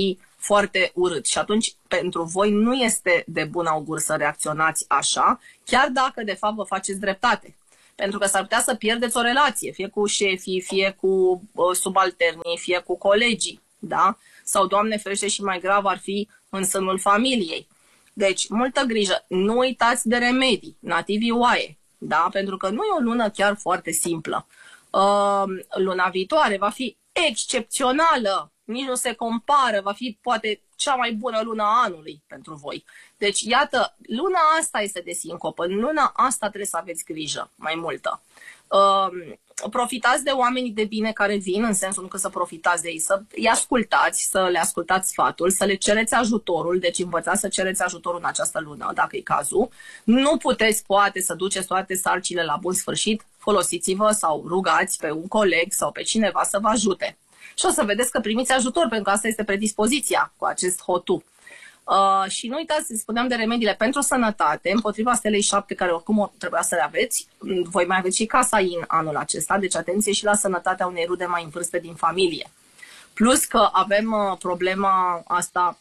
foarte urât și atunci pentru voi nu este de bun augur să reacționați așa, chiar dacă de fapt vă faceți dreptate. Pentru că s-ar putea să pierdeți o relație, fie cu șefii, fie cu uh, subalternii, fie cu colegii, da? Sau, Doamne ferește, și mai grav ar fi în sânul familiei. Deci, multă grijă. Nu uitați de remedii, nativii oaie, da? Pentru că nu e o lună chiar foarte simplă. Uh, luna viitoare va fi excepțională, nici nu se compară, va fi poate cea mai bună lună a anului pentru voi. Deci, iată, luna asta este de sincopă, în luna asta trebuie să aveți grijă mai multă. Uh, profitați de oamenii de bine care vin, în sensul că să profitați de ei, să îi ascultați, să le ascultați sfatul, să le cereți ajutorul, deci învățați să cereți ajutorul în această lună, dacă e cazul. Nu puteți, poate, să duceți toate sarcile la bun sfârșit, folosiți-vă sau rugați pe un coleg sau pe cineva să vă ajute. Și o să vedeți că primiți ajutor, pentru că asta este predispoziția cu acest hotu. Uh, și nu uitați, spuneam de remediile pentru sănătate, împotriva stelei șapte, care oricum trebuia să le aveți. Voi mai aveți și casa in anul acesta, deci atenție și la sănătatea unei rude mai în vârstă din familie. Plus că avem uh, problema asta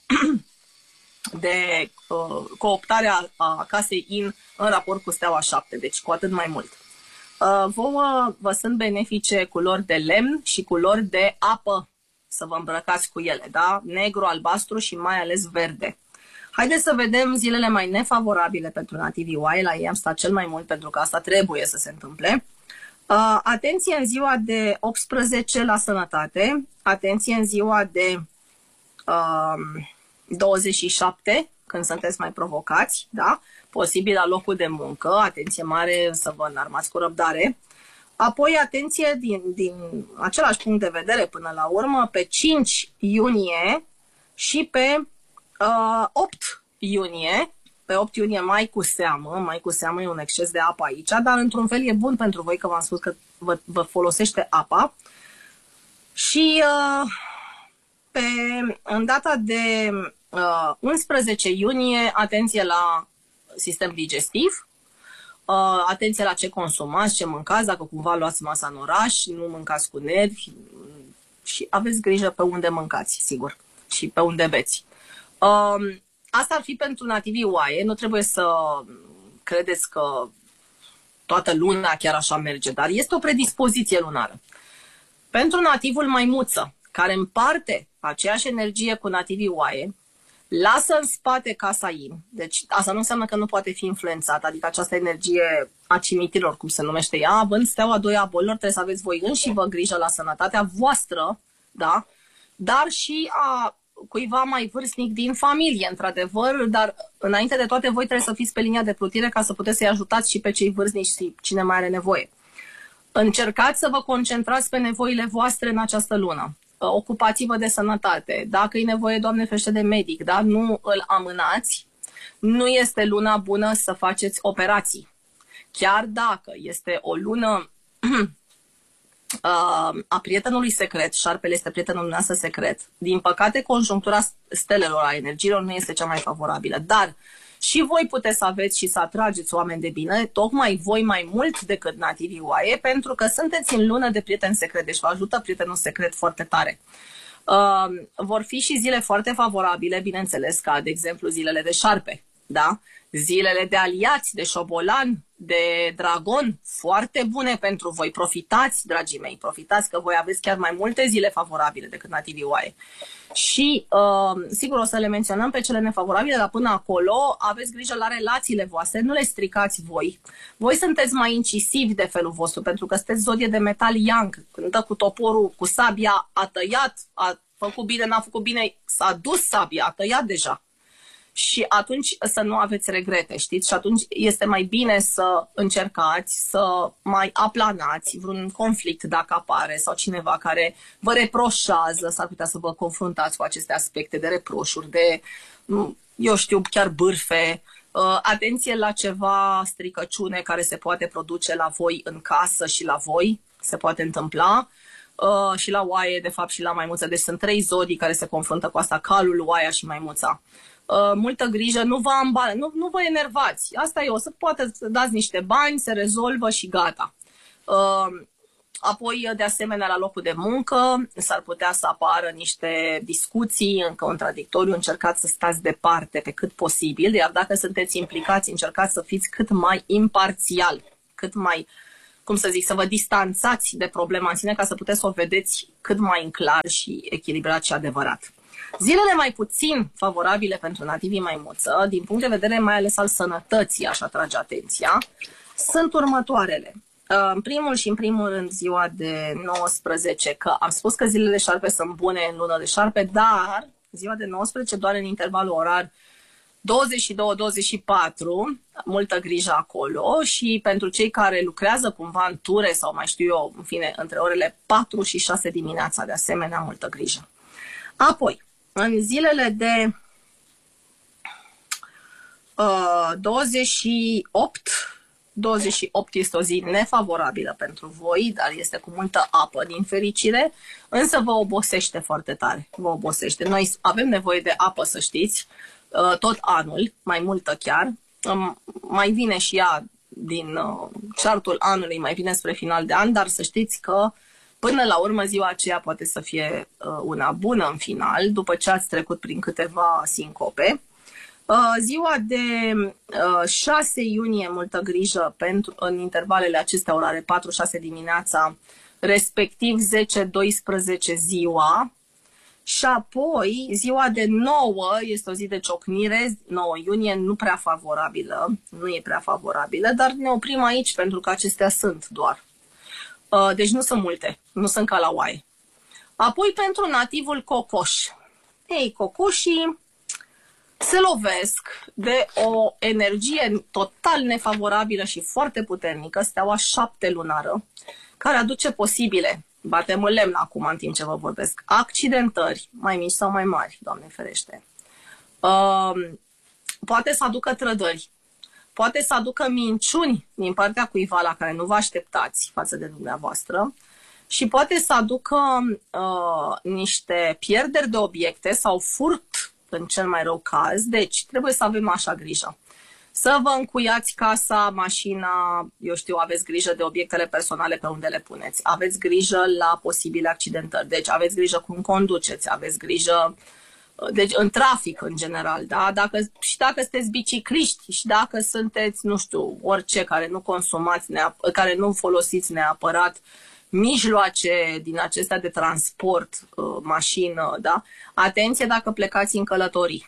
de uh, cooptarea a casei in în raport cu steaua șapte, deci cu atât mai mult. Uh, vouă vă sunt benefice culori de lemn și culori de apă, să vă îmbrăcați cu ele, da? Negru, albastru și mai ales verde. Haideți să vedem zilele mai nefavorabile pentru nativii oaie. La ei am stat cel mai mult pentru că asta trebuie să se întâmple. Uh, atenție în ziua de optsprezece la sănătate. Atenție în ziua de uh, douăzeci și șapte, când sunteți mai provocați, da? Posibil la locul de muncă. Atenție mare să vă înarmați cu răbdare. Apoi, atenție, din, din același punct de vedere până la urmă, pe cinci iunie și pe uh, opt iunie. Pe opt iunie mai cu seamă, mai cu seamă e un exces de apă aici, dar într-un fel e bun pentru voi, că v-am spus că vă, vă folosește apa. Și uh, pe, în data de uh, unsprezece iunie, atenție la sistem digestiv. Uh, atenție la ce consumați, ce mâncați, dacă cumva luați masa în oraș, nu mâncați cu nervi și aveți grijă pe unde mâncați, sigur, și pe unde beți. Uh, asta ar fi pentru nativii oaie, nu trebuie să credeți că toată luna chiar așa merge, dar este o predispoziție lunară. Pentru nativul maimuță, care împarte aceeași energie cu nativii oaie, lasă în spate casa in. Deci asta nu înseamnă că nu poate fi influențată, adică această energie a cimitirilor, cum se numește ea, având steaua doi a bolilor, trebuie să aveți voi înși vă grijă la sănătatea voastră, da? Dar și a cuiva mai vârstnic din familie, într-adevăr, dar înainte de toate voi trebuie să fiți pe linia de plutire ca să puteți să-i ajutați și pe cei vârstnici și cine mai are nevoie. Încercați să vă concentrați pe nevoile voastre în această lună. Ocupați-vă de sănătate. Dacă e nevoie, Doamne ferește, de medic, da? Nu îl amânați. Nu este luna bună să faceți operații. Chiar dacă este o lună a prietenului secret, șarpele este prietenul nostru secret, din păcate conjunctura stelelor, a energiilor, nu este cea mai favorabilă. Dar și voi puteți să aveți și să atrageți oameni de bine, tocmai voi mai mult decât nativii oaie, pentru că sunteți în lună de prieten secret, deci vă ajută prietenul secret foarte tare. Uh, vor fi și zile foarte favorabile, bineînțeles, ca de exemplu zilele de șarpe, da? Zilele de aliați, de șobolan, de dragon, foarte bune pentru voi. Profitați, dragii mei, profitați că voi aveți chiar mai multe zile favorabile decât nativii oaie. Și, uh, sigur, o să le menționăm pe cele nefavorabile, dar până acolo aveți grijă la relațiile voastre, nu le stricați voi. Voi sunteți mai incisivi de felul vostru, pentru că sunteți zodie de metal yang. Când dă cu toporul, cu sabia, a tăiat, a făcut bine, n-a făcut bine, s-a dus sabia, a tăiat deja. Și atunci să nu aveți regrete, știți? Și atunci este mai bine să încercați să mai aplanați vreun conflict dacă apare sau cineva care vă reproșează, s-ar putea să vă confruntați cu aceste aspecte de reproșuri, de, eu știu, chiar bârfe. Atenție la ceva stricăciune care se poate produce la voi în casă și la voi, se poate întâmpla. Și la oaie, de fapt, și la maimuță. Deci sunt trei zodii care se confruntă cu asta, calul, oaia și maimuța. Uh, multă grijă, nu vă ambale, nu, nu vă enervați. Asta e, o să poate să dați niște bani, se rezolvă și gata. Uh, apoi, de asemenea, la locul de muncă s-ar putea să apară niște discuții în contradictoriu, încercați să stați departe pe cât posibil, iar dacă sunteți implicați, încercați să fiți cât mai imparțial, cât mai, cum să zic, să vă distanțați de problema în sine ca să puteți să o vedeți cât mai în clar și echilibrat și adevărat. Zilele mai puțin favorabile pentru nativii maimuță, din punct de vedere mai ales al sănătății, aș atrage atenția, sunt următoarele. În primul și în primul rând ziua de nouăsprezece, că am spus că zilele de șarpe sunt bune în lună de șarpe, dar ziua de nouăsprezece doar în intervalul orar douăzeci și doi douăzeci și patru, multă grijă acolo, și pentru cei care lucrează cumva în ture sau mai știu eu, în fine, între orele patru și șase dimineața, de asemenea, multă grijă. Apoi, în zilele de uh, douăzeci și opt, douăzeci și opt este o zi nefavorabilă pentru voi, dar este cu multă apă, din fericire, însă vă obosește foarte tare, vă obosește. Noi avem nevoie de apă, să știți, uh, tot anul, mai multă chiar, um, mai vine și ea din uh, ceartul anului, mai vine spre final de an, dar să știți că până la urmă, ziua aceea poate să fie uh, una bună în final, după ce ați trecut prin câteva sincope. Uh, ziua de uh, șase iunie, multă grijă pentru, în intervalele acestea orare, patru șase dimineața, respectiv zece doisprezece ziua. Și apoi, ziua de nouă este o zi de ciocnire, nouă iunie, nu prea favorabilă, nu e prea favorabilă, dar ne oprim aici pentru că acestea sunt doar. Deci nu sunt multe, nu sunt ca la oaie. Apoi pentru nativul cocoș. Ei, cocoșii se lovesc de o energie total nefavorabilă și foarte puternică, steaua șapte lunară, care aduce posibile, batem în lemn acum în timp ce vă vorbesc, accidentări, mai mici sau mai mari, Doamne ferește. Uh, poate să aducă trădări. Poate să aducă minciuni din partea cuiva la care nu vă așteptați față de dumneavoastră și poate să aducă uh, niște pierderi de obiecte sau furt în cel mai rău caz. Deci trebuie să avem așa grijă. Să vă încuiați casa, mașina, eu știu, aveți grijă de obiectele personale pe unde le puneți. Aveți grijă la posibile accidentări. Deci aveți grijă cum conduceți, aveți grijă... Deci în trafic în general, da? Dacă, și dacă sunteți bicicliști și dacă sunteți, nu știu, orice care nu consumați, care nu folosiți neapărat mijloace din acestea de transport, mașină, da? Atenție dacă plecați în călătorii.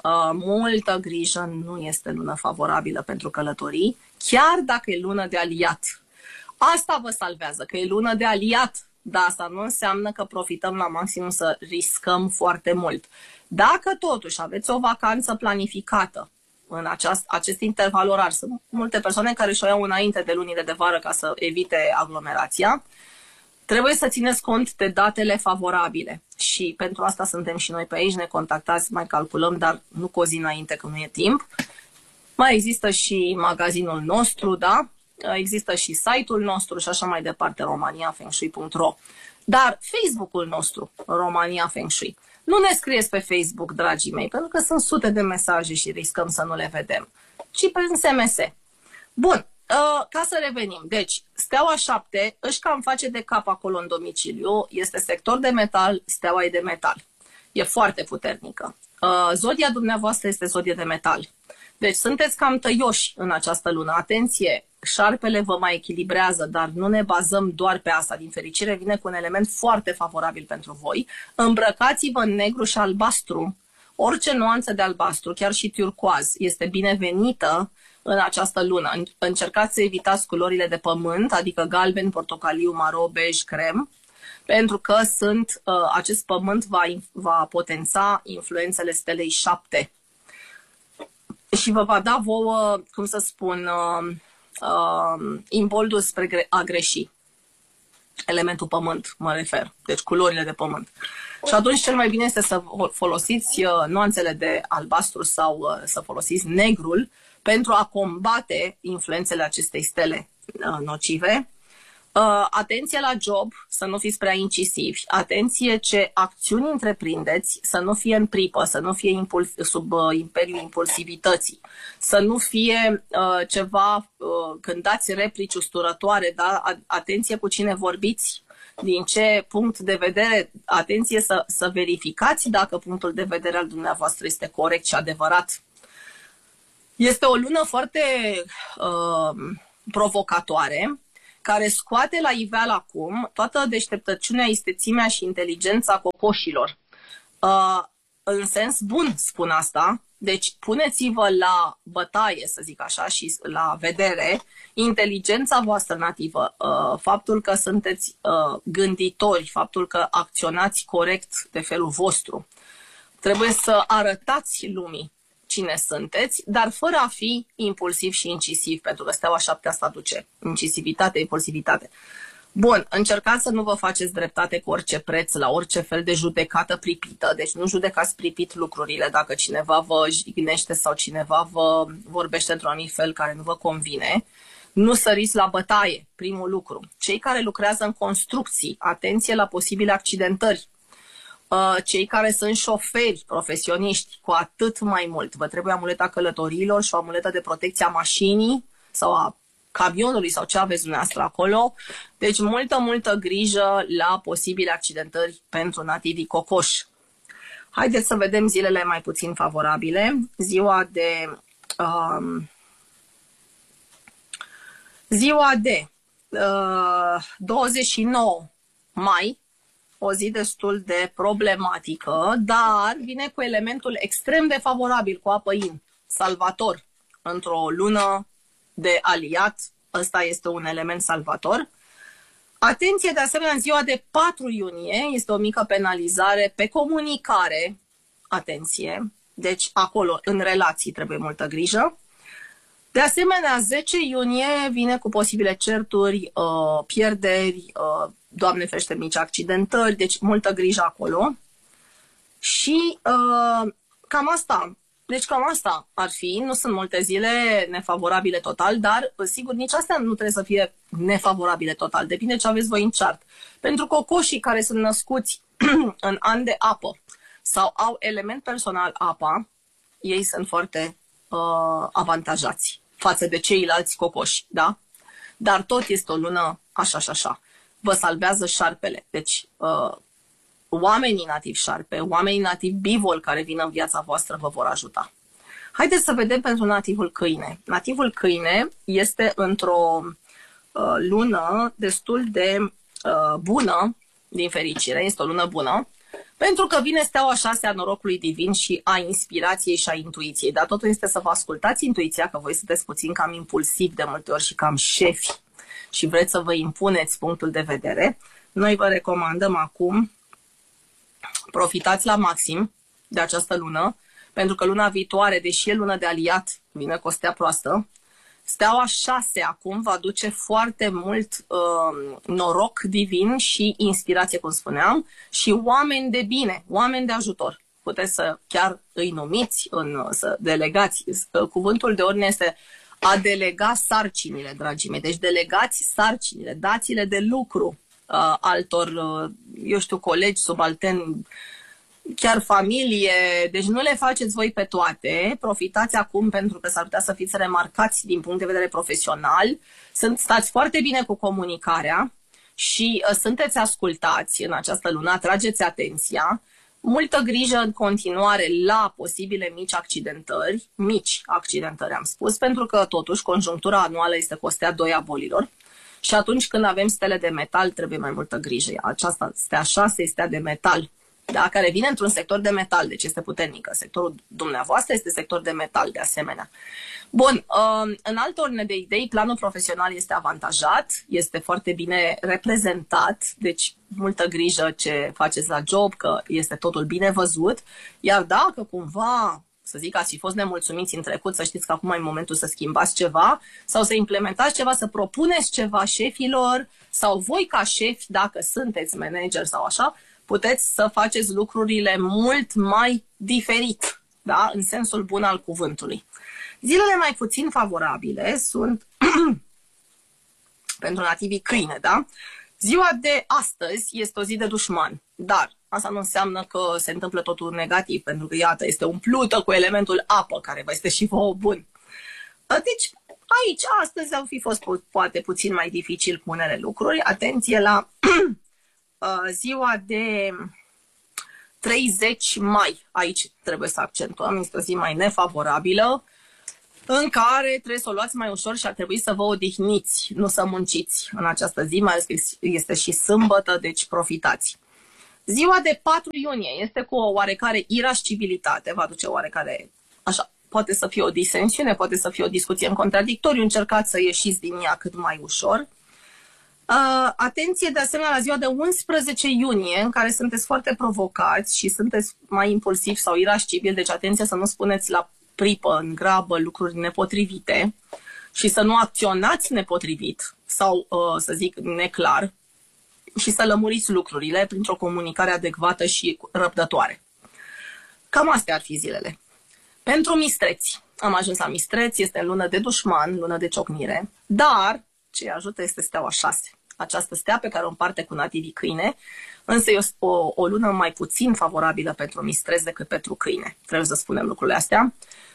Multă grijă, nu este lună favorabilă pentru călătorii, chiar dacă e lună de aliat. Asta vă salvează, că e lună de aliat. Dar asta nu înseamnă că profităm la maximum, să riscăm foarte mult. Dacă totuși aveți o vacanță planificată în aceast, acest interval orar, sunt multe persoane care și-o iau înainte de lunile de vară ca să evite aglomerația, trebuie să țineți cont de datele favorabile. Și pentru asta suntem și noi pe aici, ne contactați, mai calculăm, dar nu cu o zi înainte că nu e timp. Mai există și magazinul nostru, da? Există și site-ul nostru și așa mai departe, romania feng shui punct ro. Dar Facebook-ul nostru, Romania Feng Shui. Nu ne scrieți pe Facebook, dragii mei, pentru că sunt sute de mesaje și riscăm să nu le vedem, ci pe S M S. Bun, ca să revenim. Deci, steaua șapte își cam face de cap acolo în domiciliu, este sector de metal, steaua e de metal. E foarte puternică. Zodia dumneavoastră este zodie de metal. Deci sunteți cam tăioși în această lună. Atenție, șarpele vă mai echilibrează, dar nu ne bazăm doar pe asta. Din fericire vine cu un element foarte favorabil pentru voi. Îmbrăcați-vă în negru și albastru. Orice nuanță de albastru, chiar și turcoaz, este binevenită în această lună. Încercați să evitați culorile de pământ, adică galben, portocaliu, maro, bej, crem, pentru că sunt, uh, acest pământ va, va potența influențele stelei șapte. Și vă va da vouă, cum să spun, uh, uh, imboldul spre a greși. Elementul pământ, mă refer. Deci culorile de pământ. Și atunci cel mai bine este să folosiți uh, nuanțele de albastru sau uh, să folosiți negrul pentru a combate influențele acestei stele uh, nocive. Uh, atenție la job, să nu fiți prea incisivi. Atenție ce acțiuni întreprindeți, să nu fie în pripă, să nu fie impuls, sub uh, imperiul impulsivității, să nu fie uh, ceva, uh, când dați replici usturătoare, da? Atenție cu cine vorbiți, din ce punct de vedere, atenție să, să verificați dacă punctul de vedere al dumneavoastră este corect și adevărat. Este o lună foarte uh, provocatoare, care scoate la iveală acum toată deșteptăciunea, istețimea și inteligența cocoșilor. Uh, în sens bun spun asta, deci puneți-vă la bătaie, să zic așa, și la vedere inteligența voastră nativă, uh, faptul că sunteți uh, gânditori, faptul că acționați corect de felul vostru. Trebuie să arătați lumii cine sunteți, dar fără a fi impulsiv și incisiv, pentru că steaua șapte asta aduce incisivitate, impulsivitate. Bun, încercați să nu vă faceți dreptate cu orice preț, la orice fel de judecată pripită, deci nu judecați pripit lucrurile dacă cineva vă jignește sau cineva vă vorbește într-un anumit fel care nu vă convine. Nu săriți la bătaie, primul lucru. Cei care lucrează în construcții, atenție la posibile accidentări. Cei care sunt șoferi profesioniști, cu atât mai mult. Vă trebuie amuleta călătorilor și o amuletă de protecție a mașinii sau a camionului sau ce aveți dumneavoastră acolo. Deci multă, multă grijă la posibile accidentări pentru nativii cocoși. Haideți să vedem zilele mai puțin favorabile. Ziua de... Um, ziua de uh, douăzeci și nouă mai, o zi destul de problematică, dar vine cu elementul extrem de favorabil, cu apă in, salvator, într-o lună de aliat. Ăsta este un element salvator. Atenție, de asemenea, în ziua de patru iunie este o mică penalizare pe comunicare. Atenție, deci acolo, în relații, trebuie multă grijă. De asemenea, zece iunie vine cu posibile certuri, pierderi, Doamne ferește, mici accidentări, deci multă grijă acolo. Și uh, cam asta. Deci cam asta ar fi. Nu sunt multe zile nefavorabile total, dar sigur nici astea nu trebuie să fie nefavorabile total. Depinde ce aveți voi în chart. Pentru cocoșii care sunt născuți în an de apă sau au element personal apa, ei sunt foarte uh, avantajați față de ceilalți cocoși, da? Dar tot este o lună așa și așa. Vă salvează șarpele. Deci, uh, oamenii nativi șarpe, oamenii nativi bivol care vin în viața voastră vă vor ajuta. Haideți să vedem pentru nativul câine. Nativul câine este într-o uh, lună destul de uh, bună, din fericire, este o lună bună, pentru că vine steaua șase a norocului divin și a inspirației și a intuiției. Dar totul este să vă ascultați intuiția, că voi sunteți puțin cam impulsivi de multe ori și cam șefi și vreți să vă impuneți punctul de vedere. Noi vă recomandăm acum, profitați la maxim de această lună, pentru că luna viitoare, deși e lună de aliat, vine cu o stea proastă, steaua șase acum va duce foarte mult uh, noroc divin și inspirație, cum spuneam, și oameni de bine, oameni de ajutor. Puteți să chiar îi numiți, în, să delegați. Cuvântul de ordine este a delega sarcinile, dragii mei. Deci delegați sarcinile, dați-le de lucru uh, altor, uh, eu știu, colegi, subalterni, chiar familie. Deci nu le faceți voi pe toate. Profitați acum pentru că s-ar putea să fiți remarcați din punct de vedere profesional. Sunt, stați foarte bine cu comunicarea și uh, sunteți ascultați în această lună, atrageți atenția. Multă grijă în continuare la posibile mici accidentări, mici accidentări am spus, pentru că totuși conjunctura anuală este cu o stea doi a bolilor și atunci când avem stele de metal trebuie mai multă grijă. Aceasta, stea șase, stea de metal, da, care vine într-un sector de metal, deci este puternică. Sectorul dumneavoastră este sector de metal de asemenea. Bun, în altă ordine de idei, planul profesional este avantajat, este foarte bine reprezentat, deci multă grijă ce faceți la job, că este totul bine văzut, iar dacă cumva, să zic, ați fi fost nemulțumiți în trecut, să știți că acum e momentul să schimbați ceva sau să implementați ceva, să propuneți ceva șefilor sau voi ca șefi, dacă sunteți manager sau așa, puteți să faceți lucrurile mult mai diferit, da? În sensul bun al cuvântului. Zilele mai puțin favorabile sunt pentru nativii câine, da? Ziua de astăzi este o zi de dușman, dar asta nu înseamnă că se întâmplă totul negativ, pentru că, iată, este umplută cu elementul apă, care vă este și vouă bun. Deci, aici, astăzi au fi fost poate puțin mai dificil cu unele lucruri. Atenție la ziua de treizeci mai. Aici trebuie să accentuăm, este o zi mai nefavorabilă, în care trebuie să o luați mai ușor și ar trebui să vă odihniți, nu să munciți în această zi, mai ales că este și sâmbătă, deci profitați. Ziua de patru iunie este cu o oarecare irascibilitate, va aduce oarecare, așa, poate să fie o disensiune, poate să fie o discuție în contradictoriu, încercați să ieșiți din ea cât mai ușor. Uh, atenție de asemenea la ziua de unsprezece iunie, în care sunteți foarte provocați și sunteți mai impulsivi sau irascibili, deci atenție să nu spuneți la pripă, în grabă, lucruri nepotrivite și să nu acționați nepotrivit sau, uh, să zic, neclar și să lămuriți lucrurile printr-o comunicare adecvată și răbdătoare. Cam astea ar fi zilele. Pentru mistreți, am ajuns la mistreți, este lună de dușman, lună de ciocnire, dar ce ajută este steaua șase. Această stea pe care o împarte cu nativii câine, însă e o, o lună mai puțin favorabilă pentru mistreți decât pentru câine. Trebuie să spunem lucrurile astea.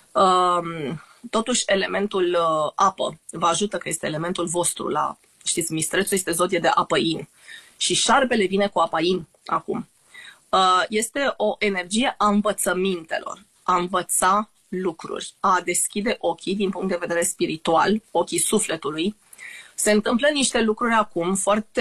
Um, totuși, elementul uh, apă vă ajută, că este elementul vostru. La, știți, mistrețul este zodie de apă yin și șarpele vine cu apa yin acum. Uh, este o energie a învățămintelor, a învăța lucruri, a deschide ochii din punct de vedere spiritual, ochii sufletului. Se întâmplă niște lucruri acum foarte,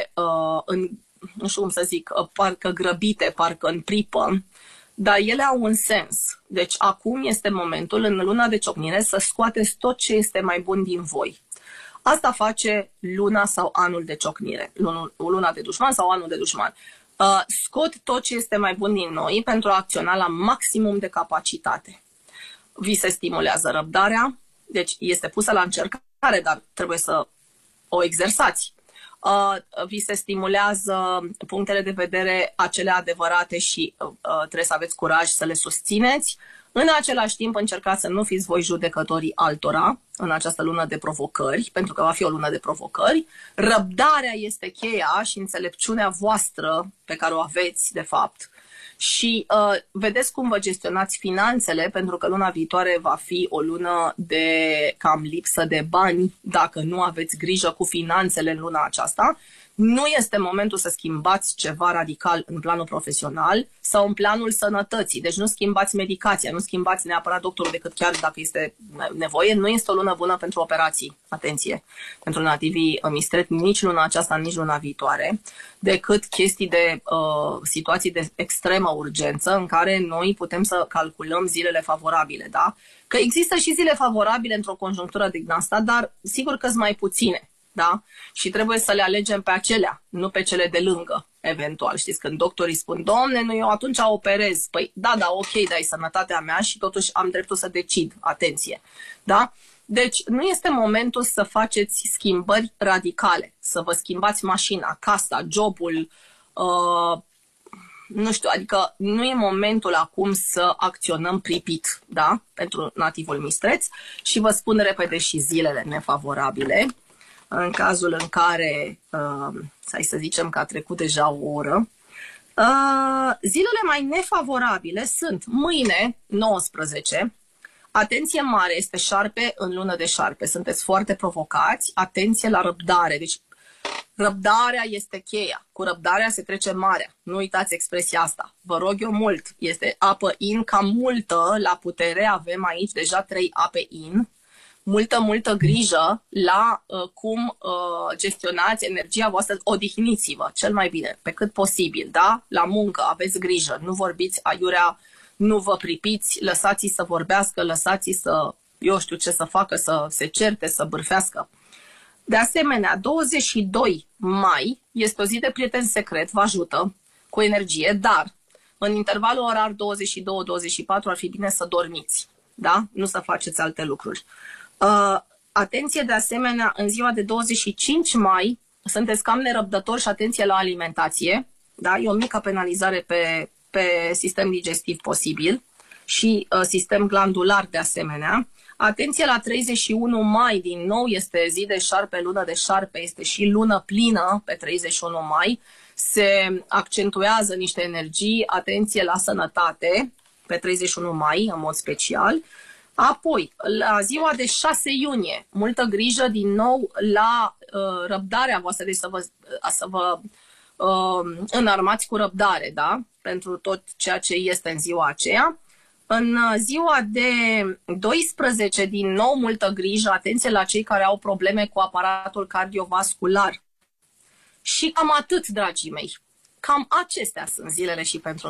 uh, în, nu știu cum să zic, uh, parcă grăbite, parcă în pripă, dar ele au un sens. Deci acum este momentul, în luna de ciocnire, să scoateți tot ce este mai bun din voi. Asta face luna sau anul de ciocnire, luna de dușman sau anul de dușman. Uh, scot tot ce este mai bun din noi pentru a acționa la maximum de capacitate. Vi se stimulează răbdarea, deci este pusă la încercare, dar trebuie să o exersați. Uh, vi se stimulează punctele de vedere acele adevărate și uh, trebuie să aveți curaj să le susțineți. În același timp încercați să nu fiți voi judecătorii altora în această lună de provocări, pentru că va fi o lună de provocări. Răbdarea este cheia și înțelepciunea voastră pe care o aveți de fapt. Și uh, vedeți cum vă gestionați finanțele, pentru că luna viitoare va fi o lună de cam lipsă de bani dacă nu aveți grijă cu finanțele în luna aceasta. Nu este momentul să schimbați ceva radical în planul profesional sau în planul sănătății. Deci nu schimbați medicația, nu schimbați neapărat doctorul decât chiar dacă este nevoie. Nu este o lună bună pentru operații, atenție, pentru nativii mistreți, nici luna aceasta, nici luna viitoare, decât chestii de uh, situații de extremă urgență în care noi putem să calculăm zilele favorabile, da? Că există și zile favorabile într-o conjunctură din asta, dar sigur că sunt mai puține. Da? Și trebuie să le alegem pe acelea, nu pe cele de lângă, eventual. Știți, când doctorii spun, domne, nu, eu atunci operez. Păi, da, da, ok, dar e sănătatea mea și totuși am dreptul să decid. Atenție. Da? Deci, nu este momentul să faceți schimbări radicale, să vă schimbați mașina, casa, jobul, uh, nu știu, adică nu e momentul acum să acționăm pripit, da? Pentru nativul mistreț. Și vă spun repede și zilele nefavorabile. În cazul în care, uh, hai să zicem că a trecut deja o oră, uh, zilele mai nefavorabile sunt mâine, nouăsprezece, atenție mare, este șarpe în lună de șarpe, sunteți foarte provocați, atenție la răbdare, deci răbdarea este cheia, cu răbdarea se trece marea, nu uitați expresia asta, vă rog eu mult, este apă in, cam multă, la putere avem aici deja trei ape in, multă, multă grijă la uh, cum uh, gestionați energia voastră, odihniți-vă cel mai bine, pe cât posibil, da? La muncă aveți grijă, nu vorbiți aiurea, nu vă pripiți, lăsați-i să vorbească, lăsați-i să, eu știu ce să facă, să se certe, să bârfească. De asemenea, douăzeci și doi mai este o zi de prieten secret, vă ajută cu energie, dar în intervalul orar douăzeci și doi douăzeci și patru ar fi bine să dormiți, da? Nu să faceți alte lucruri. Uh, atenție de asemenea, în ziua de douăzeci și cinci mai, sunteți cam nerăbdători și atenție la alimentație, da? E o mică penalizare pe, pe sistem digestiv posibil și uh, sistem glandular de asemenea. Atenție la treizeci și unu mai, din nou este zi de șarpe, lună de șarpe, este și lună plină pe treizeci și unu mai. Se accentuează niște energii, atenție la sănătate pe treizeci și unu mai, în mod special. Apoi, la ziua de șase iunie, multă grijă din nou la uh, răbdarea voastră, deci să vă, să vă uh, înarmați cu răbdare, da? Pentru tot ceea ce este în ziua aceea. În ziua de doisprezece, din nou, multă grijă, atenție la cei care au probleme cu aparatul cardiovascular. Și cam atât, dragii mei. Cam acestea sunt zilele și pentru